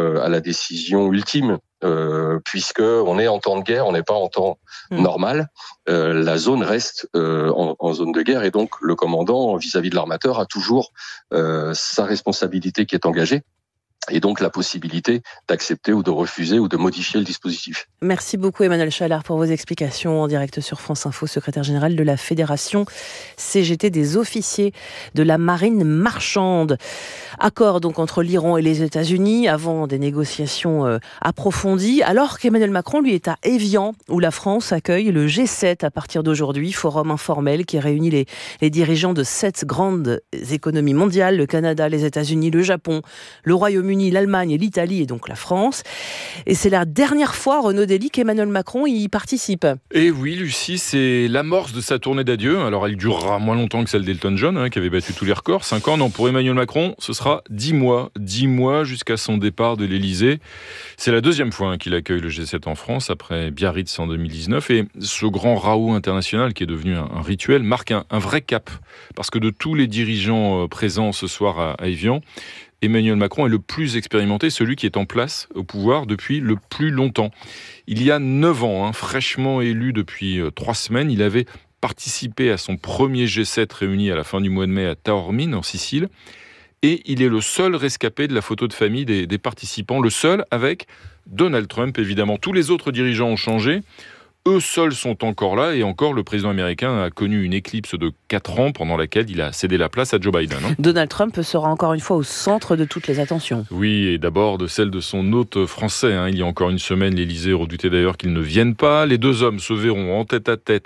ultime. Puisque on est en temps de guerre, on n'est pas en temps normal. La zone reste en zone de guerre et donc le commandant vis-à-vis de l'armateur a toujours sa responsabilité qui est engagée. Et donc la possibilité d'accepter ou de refuser ou de modifier le dispositif. Merci beaucoup Emmanuel Chalard pour vos explications en direct sur France Info, secrétaire général de la Fédération CGT des officiers de la marine marchande. Accord donc entre l'Iran et les États-Unis avant des négociations approfondies, alors qu'Emmanuel Macron lui est à Évian où la France accueille le G7 à partir d'aujourd'hui, forum informel qui réunit les dirigeants de 7 grandes économies mondiales, le Canada, les États-Unis, le Japon, le Royaume-Uni, l'Allemagne et l'Italie et donc la France. Et c'est la dernière fois, Renaud Dely, qu'Emmanuel Macron y participe. Et oui, Lucie, c'est l'amorce de sa tournée d'adieu. Alors elle durera moins longtemps que celle d'Elton John, qui avait battu tous les records. 5 ans, non, pour Emmanuel Macron, ce sera 10 mois. 10 mois jusqu'à son départ de l'Elysée. C'est la deuxième fois qu'il accueille le G7 en France, après Biarritz en 2019. Et ce grand raout international, qui est devenu un rituel, marque un vrai cap. Parce que de tous les dirigeants présents ce soir à Évian, Emmanuel Macron est le plus expérimenté, celui qui est en place au pouvoir depuis le plus longtemps. Il y a 9 ans, fraîchement élu depuis 3 semaines, il avait participé à son premier G7 réuni à la fin du mois de mai à Taormine, en Sicile. Et il est le seul rescapé de la photo de famille des participants, le seul avec Donald Trump, évidemment. Tous les autres dirigeants ont changé. Eux seuls sont encore là et encore le président américain a connu une éclipse de 4 ans pendant laquelle il a cédé la place à Joe Biden. Donald Trump sera encore une fois au centre de toutes les attentions. Oui, et d'abord de celle de son hôte français. Il y a encore une semaine, l'Élysée redoutait d'ailleurs qu'il ne vienne pas. Les deux hommes se verront en tête à tête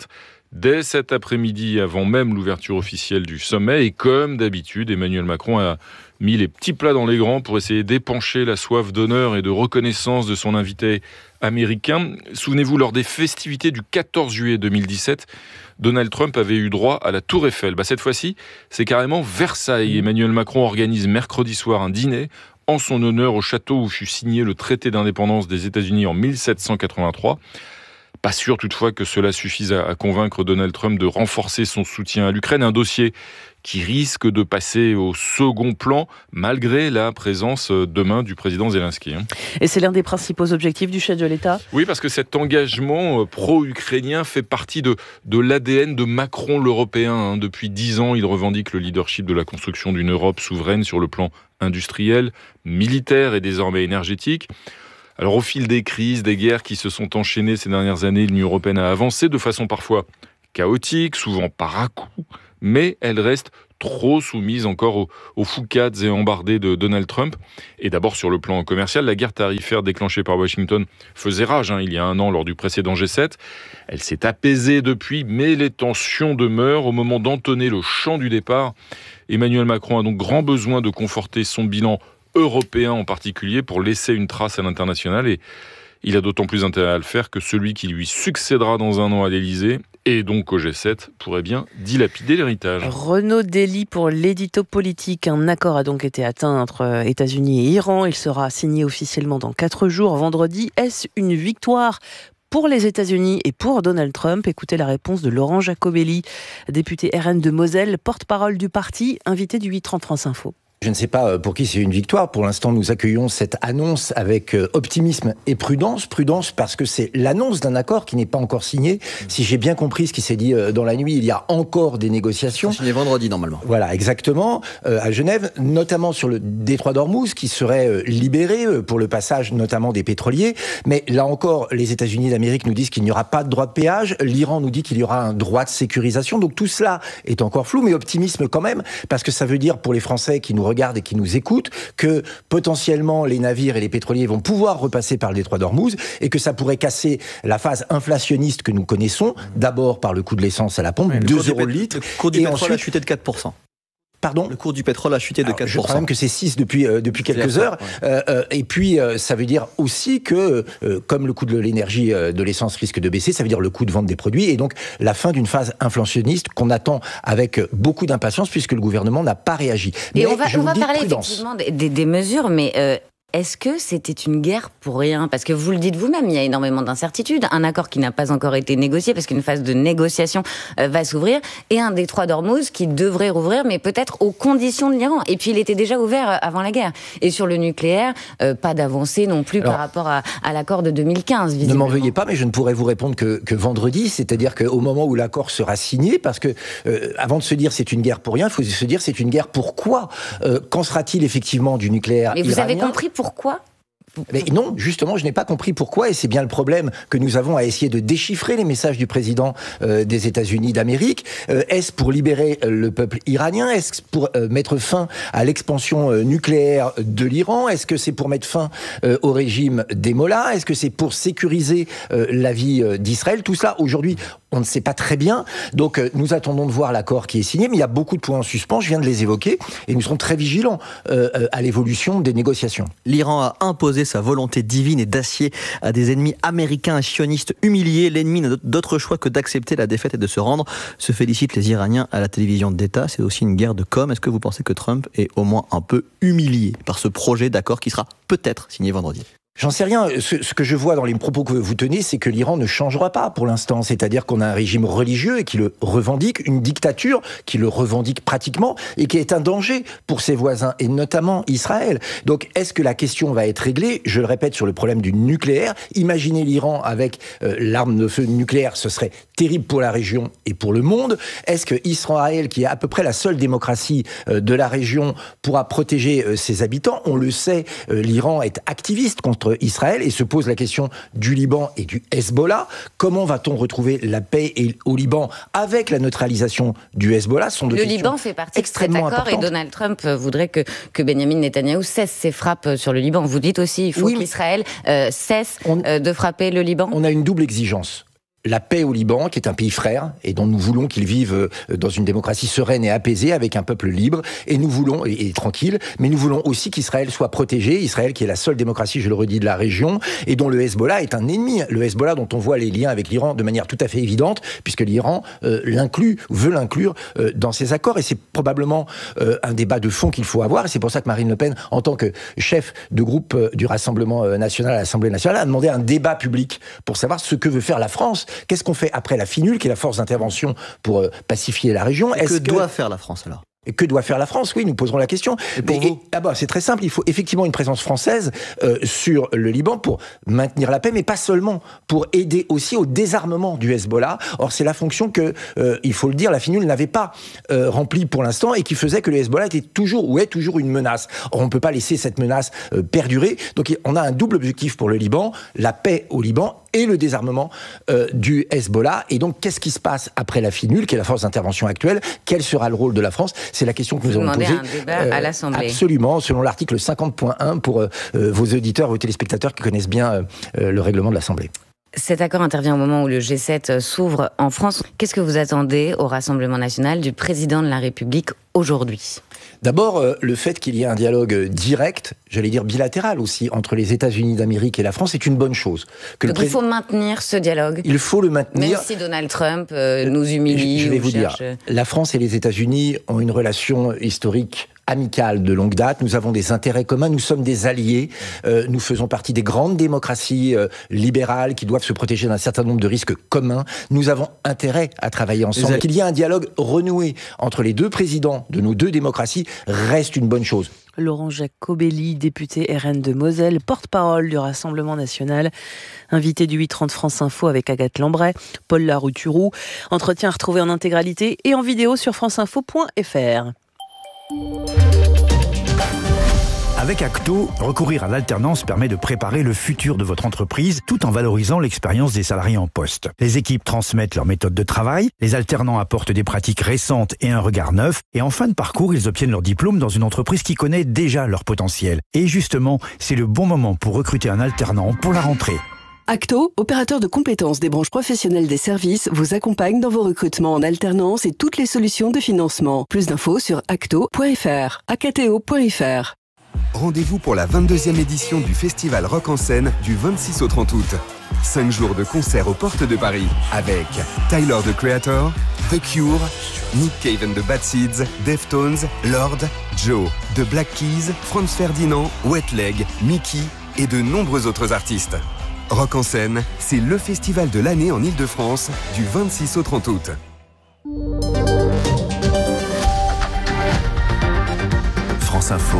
dès cet après-midi, avant même l'ouverture officielle du sommet. Et comme d'habitude, Emmanuel Macron a mis les petits plats dans les grands pour essayer d'épancher la soif d'honneur et de reconnaissance de son invité américain. Souvenez-vous, lors des festivités du 14 juillet 2017, Donald Trump avait eu droit à la Tour Eiffel. Cette fois-ci, c'est carrément Versailles. Emmanuel Macron organise mercredi soir un dîner en son honneur au château où fut signé le traité d'indépendance des États-Unis en 1783. Pas sûr toutefois que cela suffise à convaincre Donald Trump de renforcer son soutien à l'Ukraine, un dossier qui risque de passer au second plan malgré la présence demain du président Zelensky. Et c'est l'un des principaux objectifs du chef de l'État ? Oui, parce que cet engagement pro-ukrainien fait partie de l'ADN de Macron l'Européen. Depuis 10 ans, il revendique le leadership de la construction d'une Europe souveraine sur le plan industriel, militaire et désormais énergétique. Alors au fil des crises, des guerres qui se sont enchaînées ces dernières années, l'Union européenne a avancé de façon parfois chaotique, souvent par à-coups, mais elle reste trop soumise encore aux foucades et embardées de Donald Trump. Et d'abord sur le plan commercial, la guerre tarifaire déclenchée par Washington faisait rage il y a un an lors du précédent G7. Elle s'est apaisée depuis, mais les tensions demeurent au moment d'entonner le chant du départ. Emmanuel Macron a donc grand besoin de conforter son bilan européen en particulier pour laisser une trace à l'international, et il a d'autant plus intérêt à le faire que celui qui lui succédera dans un an à l'Élysée et donc au G7 pourrait bien dilapider l'héritage. Renaud Dely pour l'édito politique. Un accord a donc été atteint entre États-Unis et Iran. Il sera signé officiellement dans 4 jours, vendredi. Est-ce une victoire pour les États-Unis et pour Donald Trump? Écoutez la réponse de Laurent Jacobelli, député RN de Moselle, porte-parole du parti, invité du 8h30 France Info. Je ne sais pas pour qui c'est une victoire. Pour l'instant, nous accueillons cette annonce avec optimisme et prudence. Prudence parce que c'est l'annonce d'un accord qui n'est pas encore signé. Si j'ai bien compris ce qui s'est dit dans la nuit, il y a encore des négociations. Signé vendredi, normalement. Voilà, exactement. À Genève, notamment sur le détroit d'Ormuz, qui serait libéré pour le passage notamment des pétroliers. Mais là encore, les États-Unis d'Amérique nous disent qu'il n'y aura pas de droit de péage. L'Iran nous dit qu'il y aura un droit de sécurisation. Donc tout cela est encore flou, mais optimisme quand même, parce que ça veut dire pour les Français qui nous regardent et qui nous écoutent que potentiellement les navires et les pétroliers vont pouvoir repasser par le détroit d'Ormuz et que ça pourrait casser la phase inflationniste que nous connaissons, d'abord par le coût de l'essence à la pompe, 2 € le litre. Le cours du pétrole a chuté de 4%. Pardon ? Le cours du pétrole a chuté de 4%. Je crois même que c'est 6 depuis quelques heures. Ouais. Et puis, ça veut dire aussi que, comme le coût de l'énergie, de l'essence risque de baisser, ça veut dire le coût de vente des produits et donc la fin d'une phase inflationniste qu'on attend avec beaucoup d'impatience puisque le gouvernement n'a pas réagi. Et on va parler effectivement des mesures, mais... Est-ce que c'était une guerre pour rien ? Parce que vous le dites vous-même, il y a énormément d'incertitudes. Un accord qui n'a pas encore été négocié, parce qu'une phase de négociation va s'ouvrir, et un détroit d'Ormuz qui devrait rouvrir, mais peut-être aux conditions de l'Iran. Et puis il était déjà ouvert avant la guerre. Et sur le nucléaire, pas d'avancée non plus par rapport à l'accord de 2015. Ne m'en veuillez pas, mais je ne pourrais vous répondre que vendredi, c'est-à-dire qu'au moment où l'accord sera signé, parce que avant de se dire c'est une guerre pour rien, il faut se dire c'est une guerre pour quoi ? Qu'en sera-t-il effectivement du nucléaire iranien ? Mais vous avez compris pourquoi ? Mais non, justement, je n'ai pas compris pourquoi, et c'est bien le problème que nous avons à essayer de déchiffrer les messages du président des États-Unis d'Amérique. Est-ce pour libérer le peuple iranien ? Est-ce pour mettre fin à l'expansion nucléaire de l'Iran ? Est-ce que c'est pour mettre fin au régime des Mollahs ? Est-ce que c'est pour sécuriser la vie d'Israël ? Tout cela, aujourd'hui, on ne sait pas très bien. Donc, nous attendons de voir l'accord qui est signé, mais il y a beaucoup de points en suspens, je viens de les évoquer, et nous serons très vigilants à l'évolution des négociations. L'Iran a imposé sa volonté divine et d'acier à des ennemis américains et sionistes humiliés. L'ennemi n'a d'autre choix que d'accepter la défaite et de se rendre. Se félicitent les Iraniens à la télévision d'État. C'est aussi une guerre de com. Est-ce que vous pensez que Trump est au moins un peu humilié par ce projet d'accord qui sera peut-être signé vendredi ? J'en sais rien. Ce que je vois dans les propos que vous tenez, c'est que l'Iran ne changera pas pour l'instant. C'est-à-dire qu'on a un régime religieux et qui le revendique, une dictature qui le revendique pratiquement et qui est un danger pour ses voisins, et notamment Israël. Donc, est-ce que la question va être réglée ? Je le répète, sur le problème du nucléaire. Imaginez l'Iran avec l'arme de feu nucléaire, ce serait terrible pour la région et pour le monde. Est-ce que Israël, qui est à peu près la seule démocratie de la région, pourra protéger ses habitants ? On le sait, l'Iran est activiste contre Israël et se pose la question du Liban et du Hezbollah. Comment va-t-on retrouver la paix au Liban avec la neutralisation du Hezbollah ? Le Liban fait partie de cet accord et Donald Trump voudrait que Benjamin Netanyahou cesse ses frappes sur le Liban. Vous dites aussi qu'il faut qu'Israël cesse de frapper le Liban ? On a une double exigence. la paix au Liban, qui est un pays frère, et dont nous voulons qu'il vive dans une démocratie sereine et apaisée, avec un peuple libre, et nous voulons, et tranquille, mais nous voulons aussi qu'Israël soit protégé, Israël qui est la seule démocratie, je le redis, de la région, et dont le Hezbollah est un ennemi. Le Hezbollah dont on voit les liens avec l'Iran de manière tout à fait évidente, puisque l'Iran veut l'inclure dans ses accords, et c'est probablement un débat de fond qu'il faut avoir, et c'est pour ça que Marine Le Pen, en tant que chef de groupe du Rassemblement national à l'Assemblée nationale, a demandé un débat public pour savoir ce que veut faire la France. Qu'est-ce qu'on fait après la FINUL, qui est la force d'intervention pour pacifier la région? Que doit faire la France alors? Et que doit faire la France? Oui, nous poserons la question. Et pour vous? C'est très simple. Il faut effectivement une présence française sur le Liban pour maintenir la paix, mais pas seulement, pour aider aussi au désarmement du Hezbollah. Or, c'est la fonction que, il faut le dire, la FINUL n'avait pas remplie pour l'instant et qui faisait que le Hezbollah était toujours ou est toujours une menace. Or, on ne peut pas laisser cette menace perdurer. Donc, on a un double objectif pour le Liban, la paix au Liban et le désarmement du Hezbollah. Et donc, qu'est-ce qui se passe après la FINUL, qui est la force d'intervention actuelle? Quel sera le rôle de la France? C'est la question que nous avons posée. Vous demandez un débat à l'Assemblée. Absolument, selon l'article 50.1 pour vos auditeurs, vos téléspectateurs qui connaissent bien le règlement de l'Assemblée. Cet accord intervient au moment où le G7 s'ouvre en France. Qu'est-ce que vous attendez au Rassemblement national du président de la République aujourd'hui? D'abord, le fait qu'il y ait un dialogue direct, j'allais dire bilatéral aussi, entre les États-Unis d'Amérique et la France, est une bonne chose. Donc il faut maintenir ce dialogue? Il faut le maintenir. Même si Donald Trump nous humilie. Je vais vous dire, la France et les États-Unis ont une relation historique amicale de longue date. Nous avons des intérêts communs, nous sommes des alliés, nous faisons partie des grandes démocraties libérales qui doivent se protéger d'un certain nombre de risques communs. Nous avons intérêt à travailler ensemble. Qu'il y ait un dialogue renoué entre les deux présidents de nos deux démocraties reste une bonne chose. Laurent Jacobelli, député RN de Moselle, porte-parole du Rassemblement national, invité du 8h30 France Info avec Agathe Lambray, Paul Larouturou. Entretien à retrouver en intégralité et en vidéo sur franceinfo.fr. Avec Acto, recourir à l'alternance permet de préparer le futur de votre entreprise tout en valorisant l'expérience des salariés en poste. Les équipes transmettent leur méthode de travail, les alternants apportent des pratiques récentes et un regard neuf, et en fin de parcours, ils obtiennent leur diplôme dans une entreprise qui connaît déjà leur potentiel. Et justement, c'est le bon moment pour recruter un alternant pour la rentrée. Acto, opérateur de compétences des branches professionnelles des services, vous accompagne dans vos recrutements en alternance et toutes les solutions de financement. Plus d'infos sur acto.fr, acto.fr. Rendez-vous pour la 22e édition du Festival Rock en Scène du 26 au 30 août. 5 jours de concerts aux portes de Paris avec Tyler, the Creator, The Cure, Nick Cave and the Bad Seeds, Deftones, Lord, Joe, The Black Keys, Franz Ferdinand, Wet Leg, Mickey et de nombreux autres artistes. Rock en Scène, c'est le festival de l'année en Ile-de-France du 26 au 30 août. France Info,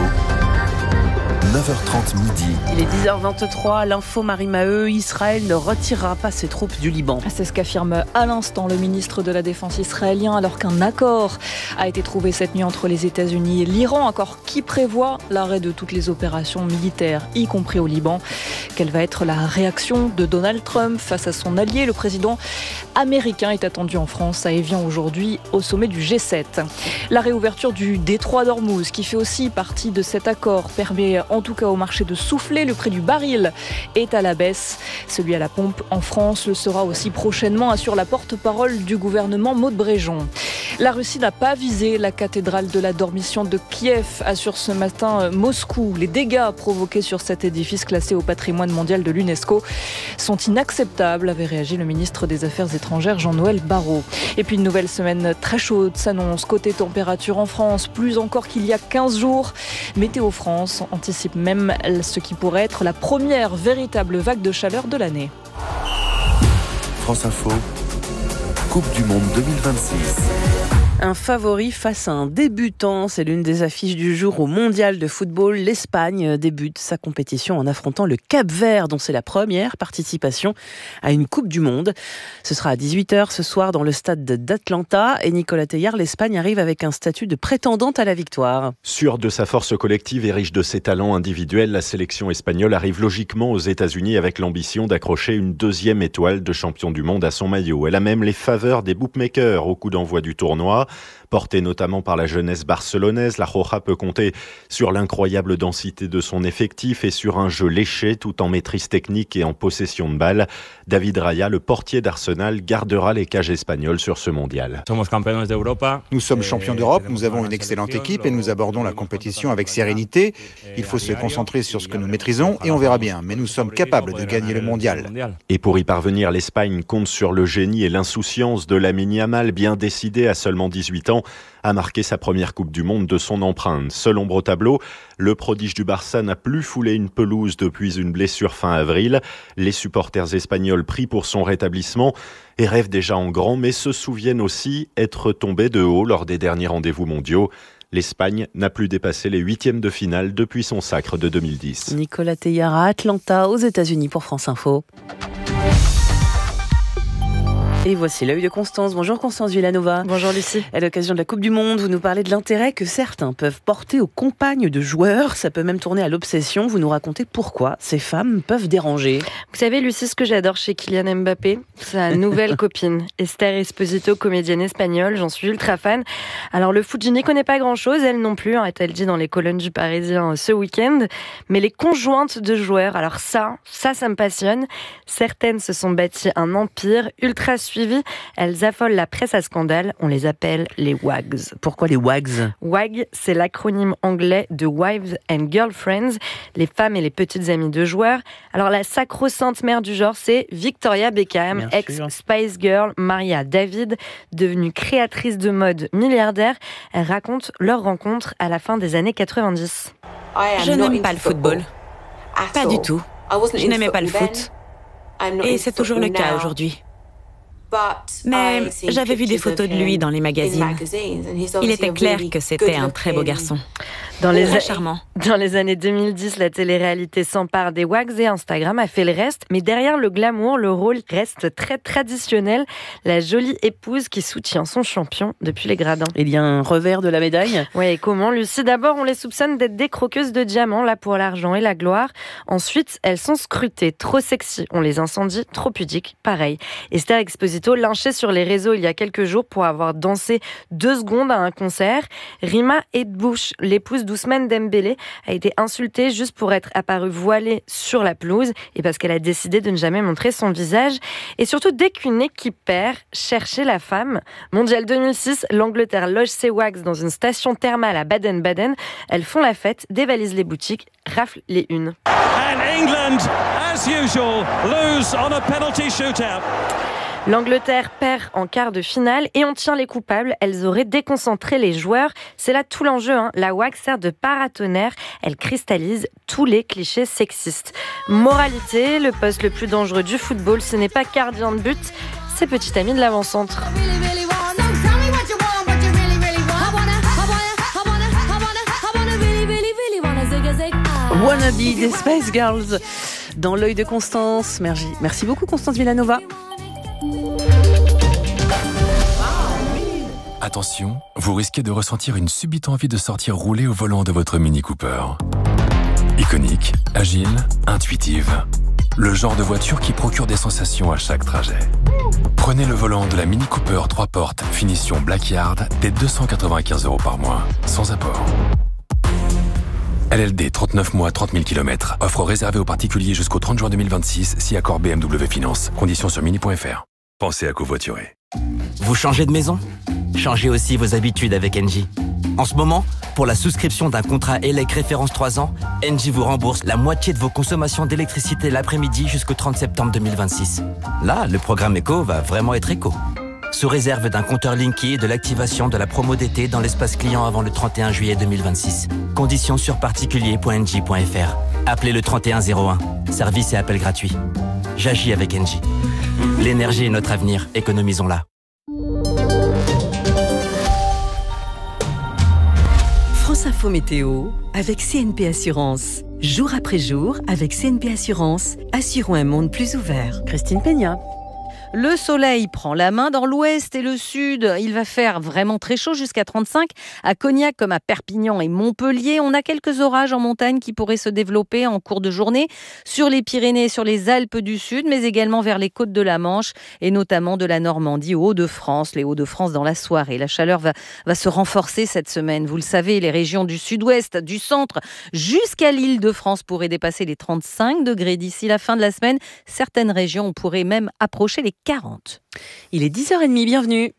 9h30 midi. Il est 10h23, l'info Marie Maheu, Israël ne retirera pas ses troupes du Liban. C'est ce qu'affirme à l'instant le ministre de la Défense israélien alors qu'un accord a été trouvé cette nuit entre les États-Unis et l'Iran, accord qui prévoit l'arrêt de toutes les opérations militaires, y compris au Liban. Quelle va être la réaction de Donald Trump face à son allié? Le président américain est attendu en France à Évian aujourd'hui au sommet du G7. La réouverture du détroit d'Ormuz qui fait aussi partie de cet accord permet en tout cas au marché de souffler. Le prix du baril est à la baisse. Celui à la pompe en France le sera aussi prochainement, assure la porte-parole du gouvernement Maud Bréjon. La Russie n'a pas visé la cathédrale de la Dormition de Kiev, assure ce matin Moscou. Les dégâts provoqués sur cet édifice classé au patrimoine mondial de l'UNESCO sont inacceptables, avait réagi le ministre des Affaires étrangères Jean-Noël Barrot. Et puis une nouvelle semaine très chaude s'annonce. Côté température en France, plus encore qu'il y a 15 jours. Météo France anticipe même ce qui pourrait être la première véritable vague de chaleur de l'année. France Info, Coupe du Monde 2026. Un favori face à un débutant, c'est l'une des affiches du jour au Mondial de football. L'Espagne débute sa compétition en affrontant le Cap-Vert, dont c'est la première participation à une Coupe du Monde. Ce sera à 18h ce soir dans le stade d'Atlanta. Et Nicolas Teillard, l'Espagne arrive avec un statut de prétendante à la victoire. Sûre de sa force collective et riche de ses talents individuels, la sélection espagnole arrive logiquement aux États-Unis avec l'ambition d'accrocher une deuxième étoile de champion du monde à son maillot. Elle a même les faveurs des bookmakers au coup d'envoi du tournoi. Portée notamment par la jeunesse barcelonaise, la Roja peut compter sur l'incroyable densité de son effectif et sur un jeu léché tout en maîtrise technique et en possession de balle. David Raya, le portier d'Arsenal, gardera les cages espagnoles sur ce mondial. Nous sommes champions d'Europe, nous avons une excellente équipe et nous abordons la compétition avec sérénité. Il faut se concentrer sur ce que nous maîtrisons et on verra bien. Mais nous sommes capables de gagner le mondial. Et pour y parvenir, l'Espagne compte sur le génie et l'insouciance de Lamine Yamal, bien décidé à seulement 18 ans à marquer sa première Coupe du Monde de son empreinte. Seul ombre au tableau, le prodige du Barça n'a plus foulé une pelouse depuis une blessure fin avril. Les supporters espagnols prient pour son rétablissement et rêvent déjà en grand, mais se souviennent aussi être tombés de haut lors des derniers rendez-vous mondiaux. L'Espagne n'a plus dépassé les 8e de finale depuis son sacre de 2010. Nicolas Teyara, Atlanta, aux États-Unis pour France Info. Et voici l'œil de Constance. Bonjour Constance Villanova. Bonjour Lucie. À l'occasion de la Coupe du Monde, vous nous parlez de l'intérêt que certains peuvent porter aux compagnes de joueurs. Ça peut même tourner à l'obsession. Vous nous racontez pourquoi ces femmes peuvent déranger. Vous savez Lucie, ce que j'adore chez Kylian Mbappé, sa nouvelle copine, Esther Esposito, comédienne espagnole. J'en suis ultra fan. Alors le foot, je n'y connais pas grand-chose, elle non plus, est-elle dit dans les colonnes du Parisien ce week-end. Mais les conjointes de joueurs, alors ça me passionne. Certaines se sont bâties un empire ultra suivi. Elles affolent la presse à scandale. On les appelle les WAGs. Pourquoi les WAGs ? WAG, c'est l'acronyme anglais de Wives and Girlfriends, les femmes et les petites amies de joueurs. Alors la sacro-sainte mère du genre, c'est Victoria Beckham, ex-Spice Girl, mariée à David, devenue créatrice de mode milliardaire. Elle raconte leur rencontre à la fin des années 90. Je n'aime pas le football. Pas du tout. Je n'aimais pas le foot. Et c'est toujours le cas aujourd'hui. Mais j'avais vu des photos de lui dans les magazines. Il était clair que c'était un très beau garçon. Très charmant. Dans les années 2010, la télé-réalité s'empare des WAGs et Instagram a fait le reste. Mais derrière le glamour, le rôle reste très traditionnel. La jolie épouse qui soutient son champion depuis les gradins. Il y a un revers de la médaille. Oui, et comment, Lucie ? D'abord, on les soupçonne d'être des croqueuses de diamants, là pour l'argent et la gloire. Ensuite, elles sont scrutées, trop sexy. On les incendie, trop pudiques, pareil. Esther Esposito, lynchée sur les réseaux il y a quelques jours pour avoir dansé 2 secondes à un concert. Rima Edbouch, l'épouse d'Ousmane Dembélé, a été insultée juste pour être apparue voilée sur la pelouse et parce qu'elle a décidé de ne jamais montrer son visage. Et surtout, dès qu'une équipe perd, cherchez la femme. Mondial 2006, l'Angleterre loge ses WAGs dans une station thermale à Baden-Baden. Elles font la fête, dévalisent les boutiques, raflent les unes. And England, as usual, lose on a penalty shootout. L'Angleterre perd en quart de finale et on tient les coupables. Elles auraient déconcentré les joueurs. C'est là tout l'enjeu. La WAG sert de paratonnerre. Elle cristallise tous les clichés sexistes. Moralité, le poste le plus dangereux du football, ce n'est pas gardien de but, c'est petit ami de l'avant-centre. Wannabe des Spice Girls dans l'œil de Constance. Merci beaucoup Constance Villanova. Attention, vous risquez de ressentir une subite envie de sortir rouler au volant de votre Mini Cooper. Iconique, agile, intuitive. Le genre de voiture qui procure des sensations à chaque trajet. Prenez le volant de la Mini Cooper 3 portes, finition Blackyard, dès 295 € par mois, sans apport. LLD 39 mois, 30 000 km. Offre réservée aux particuliers jusqu'au 30 juin 2026, si accord BMW Finance. Conditions sur mini.fr. Pensez à covoiturer. Vous changez de maison ? Changez aussi vos habitudes avec Engie. En ce moment, pour la souscription d'un contrat ELEC référence 3 ans, Engie vous rembourse la moitié de vos consommations d'électricité l'après-midi jusqu'au 30 septembre 2026. Là, le programme éco va vraiment être éco. Sous réserve d'un compteur Linky et de l'activation de la promo d'été dans l'espace client avant le 31 juillet 2026. Conditions sur particulier.engie.fr. Appelez le 3101. Service et appel gratuit. J'agis avec Engie. L'énergie est notre avenir, économisons-la. France Info Météo avec CNP Assurance. Jour après jour, avec CNP Assurance, assurons un monde plus ouvert. Christine Peña. Le soleil prend la main dans l'ouest et le sud. Il va faire vraiment très chaud, jusqu'à 35 à Cognac comme à Perpignan et Montpellier. On a quelques orages en montagne qui pourraient se développer en cours de journée sur les Pyrénées et sur les Alpes du Sud, mais également vers les côtes de la Manche et notamment de la Normandie aux Hauts-de-France. Les Hauts-de-France dans la soirée. La chaleur va se renforcer cette semaine. Vous le savez, les régions du sud-ouest, du centre jusqu'à l'Île-de-France pourraient dépasser les 35 degrés d'ici la fin de la semaine. Certaines régions pourraient même approcher les 40. Il est 10h30, bienvenue.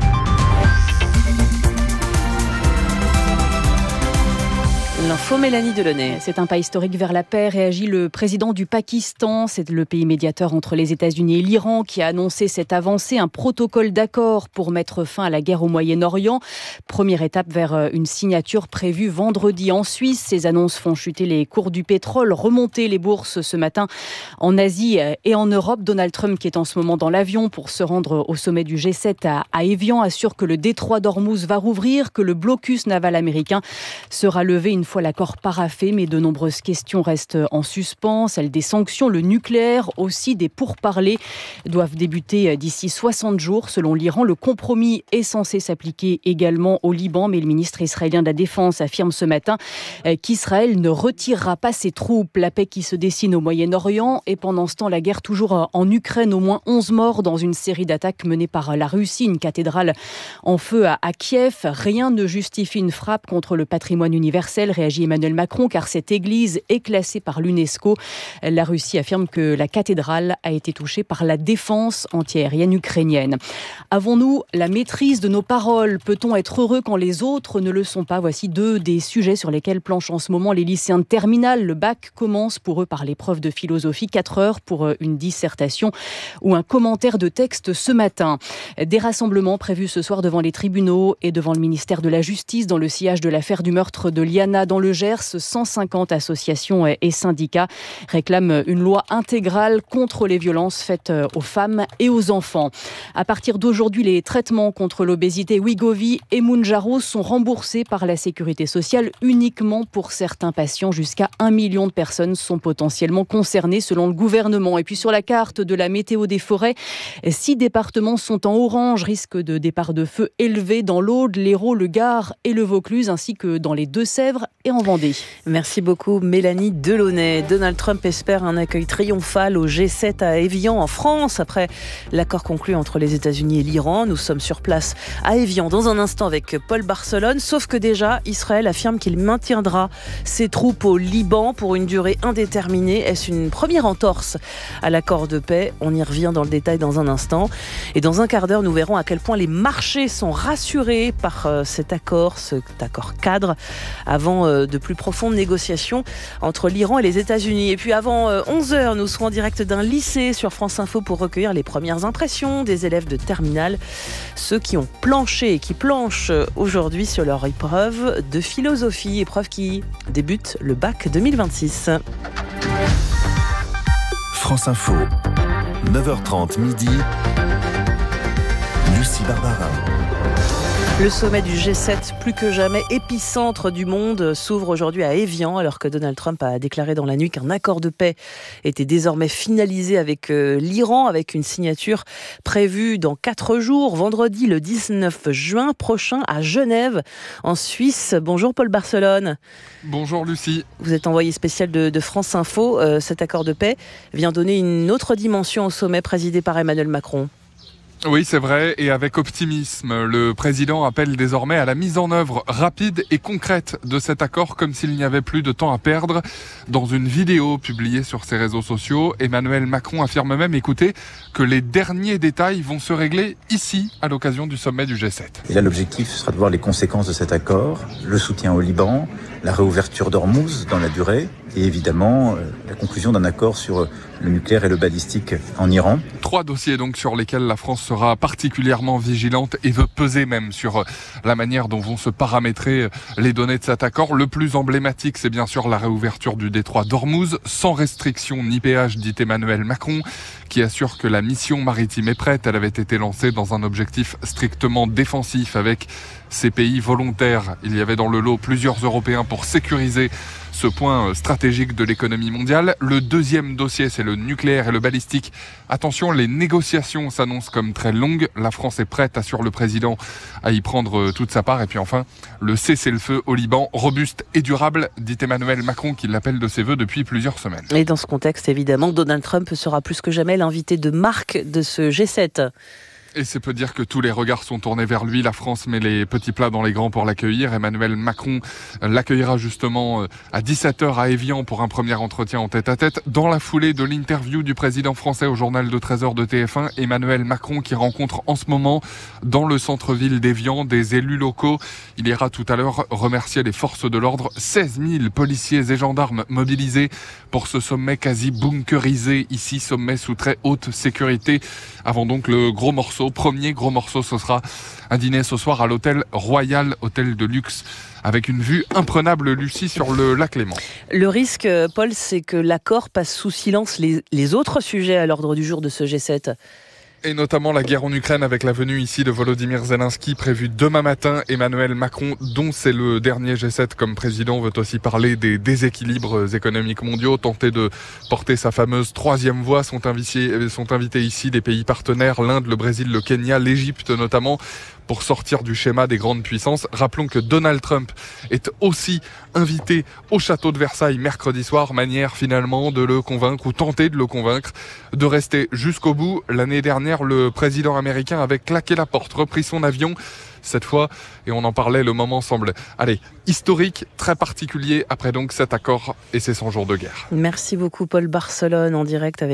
L'info Mélanie Delaunay. C'est un pas historique vers la paix, réagit le président du Pakistan. C'est le pays médiateur entre les États-Unis et l'Iran qui a annoncé cette avancée, un protocole d'accord pour mettre fin à la guerre au Moyen-Orient. Première étape vers une signature prévue vendredi en Suisse. Ces annonces font chuter les cours du pétrole, remonter les bourses ce matin en Asie et en Europe. Donald Trump, qui est en ce moment dans l'avion pour se rendre au sommet du G7 à Évian, assure que le détroit d'Ormuz va rouvrir, que le blocus naval américain sera levé une fois l'accord paraphé, mais de nombreuses questions restent en suspens, celles des sanctions, le nucléaire, aussi des pourparlers doivent débuter d'ici 60 jours. Selon l'Iran, le compromis est censé s'appliquer également au Liban, mais le ministre israélien de la Défense affirme ce matin qu'Israël ne retirera pas ses troupes. La paix qui se dessine au Moyen-Orient et pendant ce temps la guerre toujours en Ukraine, au moins 11 morts dans une série d'attaques menées par la Russie, une cathédrale en feu à Kiev. Rien ne justifie une frappe contre le patrimoine universel, réagit Emmanuel Macron, car cette église est classée par l'UNESCO. La Russie affirme que la cathédrale a été touchée par la défense antiaérienne ukrainienne. Avons-nous la maîtrise de nos paroles? Peut-on être heureux quand les autres ne le sont pas? Voici deux des sujets sur lesquels planchent en ce moment les lycéens de terminale. Le bac commence pour eux par l'épreuve de philosophie, 4 heures pour une dissertation ou un commentaire de texte ce matin. Des rassemblements prévus ce soir devant les tribunaux et devant le ministère de la Justice dans le sillage de l'affaire du meurtre de Liana dans le Gers. 150 associations et syndicats réclament une loi intégrale contre les violences faites aux femmes et aux enfants. À partir d'aujourd'hui, les traitements contre l'obésité Wegovy et Mounjaro sont remboursés par la Sécurité sociale uniquement pour certains patients. Jusqu'à 1 million de personnes sont potentiellement concernées selon le gouvernement. Et puis sur la carte de la météo des forêts, 6 départements sont en orange, risque de départ de feu élevé dans l'Aude, l'Hérault, le Gard et le Vaucluse, ainsi que dans les Deux-Sèvres et en Vendée. Merci beaucoup Mélanie Delaunay. Donald Trump espère un accueil triomphal au G7 à Évian en France après l'accord conclu entre les États-Unis et l'Iran. Nous sommes sur place à Évian dans un instant avec Paul Barcelone, sauf que déjà Israël affirme qu'il maintiendra ses troupes au Liban pour une durée indéterminée. Est-ce une première entorse à l'accord de paix? On y revient dans le détail dans un instant. Et dans un quart d'heure, nous verrons à quel point les marchés sont rassurés par cet accord cadre avant de plus profondes négociations entre l'Iran et les États-Unis. Et puis avant 11h, nous serons en direct d'un lycée sur France Info pour recueillir les premières impressions des élèves de terminale, ceux qui ont planché et qui planchent aujourd'hui sur leur épreuve de philosophie, épreuve qui débute le bac 2026. France Info, 9h30 midi, Lucie Barbarin. Le sommet du G7, plus que jamais épicentre du monde, s'ouvre aujourd'hui à Évian, alors que Donald Trump a déclaré dans la nuit qu'un accord de paix était désormais finalisé avec l'Iran, avec une signature prévue dans 4 jours, vendredi le 19 juin prochain à Genève, en Suisse. Bonjour Paul Barcelone. Bonjour Lucie. Vous êtes envoyé spécial de France Info. Cet accord de paix vient donner une autre dimension au sommet présidé par Emmanuel Macron. Oui, c'est vrai, et avec optimisme. Le président appelle désormais à la mise en œuvre rapide et concrète de cet accord, comme s'il n'y avait plus de temps à perdre. Dans une vidéo publiée sur ses réseaux sociaux, Emmanuel Macron affirme même, écoutez, que les derniers détails vont se régler ici, à l'occasion du sommet du G7. Et là, l'objectif sera de voir les conséquences de cet accord, le soutien au Liban, la réouverture d'Ormuz dans la durée, et évidemment la conclusion d'un accord sur le nucléaire et le balistique en Iran. 3 dossiers donc sur lesquels la France sera particulièrement vigilante et veut peser même sur la manière dont vont se paramétrer les données de cet accord. Le plus emblématique, c'est bien sûr la réouverture du détroit d'Ormuz, sans restriction ni péage, dit Emmanuel Macron, qui assure que la mission maritime est prête. Elle avait été lancée dans un objectif strictement défensif avec ces pays volontaires. Il y avait dans le lot plusieurs Européens pour sécuriser ce point stratégique de l'économie mondiale. Le deuxième dossier, c'est le nucléaire et le balistique. Attention, les négociations s'annoncent comme très longues. La France est prête, assure le président, à y prendre toute sa part. Et puis enfin, le cessez-le-feu au Liban, robuste et durable, dit Emmanuel Macron, qui l'appelle de ses voeux depuis plusieurs semaines. Et dans ce contexte, évidemment, Donald Trump sera plus que jamais l'invité de marque de ce G7. Et c'est peu dire que tous les regards sont tournés vers lui. La France met les petits plats dans les grands pour l'accueillir. Emmanuel Macron l'accueillera justement à 17h à Évian pour un premier entretien en tête-à-tête. Dans la foulée de l'interview du président français au journal de 13h de TF1, Emmanuel Macron qui rencontre en ce moment dans le centre-ville d'Évian des élus locaux. Il ira tout à l'heure remercier les forces de l'ordre. 16 000 policiers et gendarmes mobilisés pour ce sommet quasi bunkerisé. Ici, sommet sous très haute sécurité. Avant donc le gros morceau. Premier gros morceau, ce sera un dîner ce soir à l'hôtel Royal, hôtel de luxe, avec une vue imprenable, Lucie, sur le lac Léman. Le risque, Paul, c'est que l'accord passe sous silence les autres sujets à l'ordre du jour de ce G7. Et notamment la guerre en Ukraine avec la venue ici de Volodymyr Zelensky prévue demain matin. Emmanuel Macron, dont c'est le dernier G7 comme président, veut aussi parler des déséquilibres économiques mondiaux, tenter de porter sa fameuse troisième voie. Sont invités ici des pays partenaires, l'Inde, le Brésil, le Kenya, l'Égypte notamment, pour sortir du schéma des grandes puissances. Rappelons que Donald Trump est aussi invité au château de Versailles mercredi soir, manière finalement de le convaincre ou tenter de le convaincre de rester jusqu'au bout. L'année dernière, le président américain avait claqué la porte, repris son avion. Cette fois, et on en parlait, le moment semble, historique, très particulier, après donc cet accord et ces 100 jours de guerre. Merci beaucoup Paul Barcelone en direct avec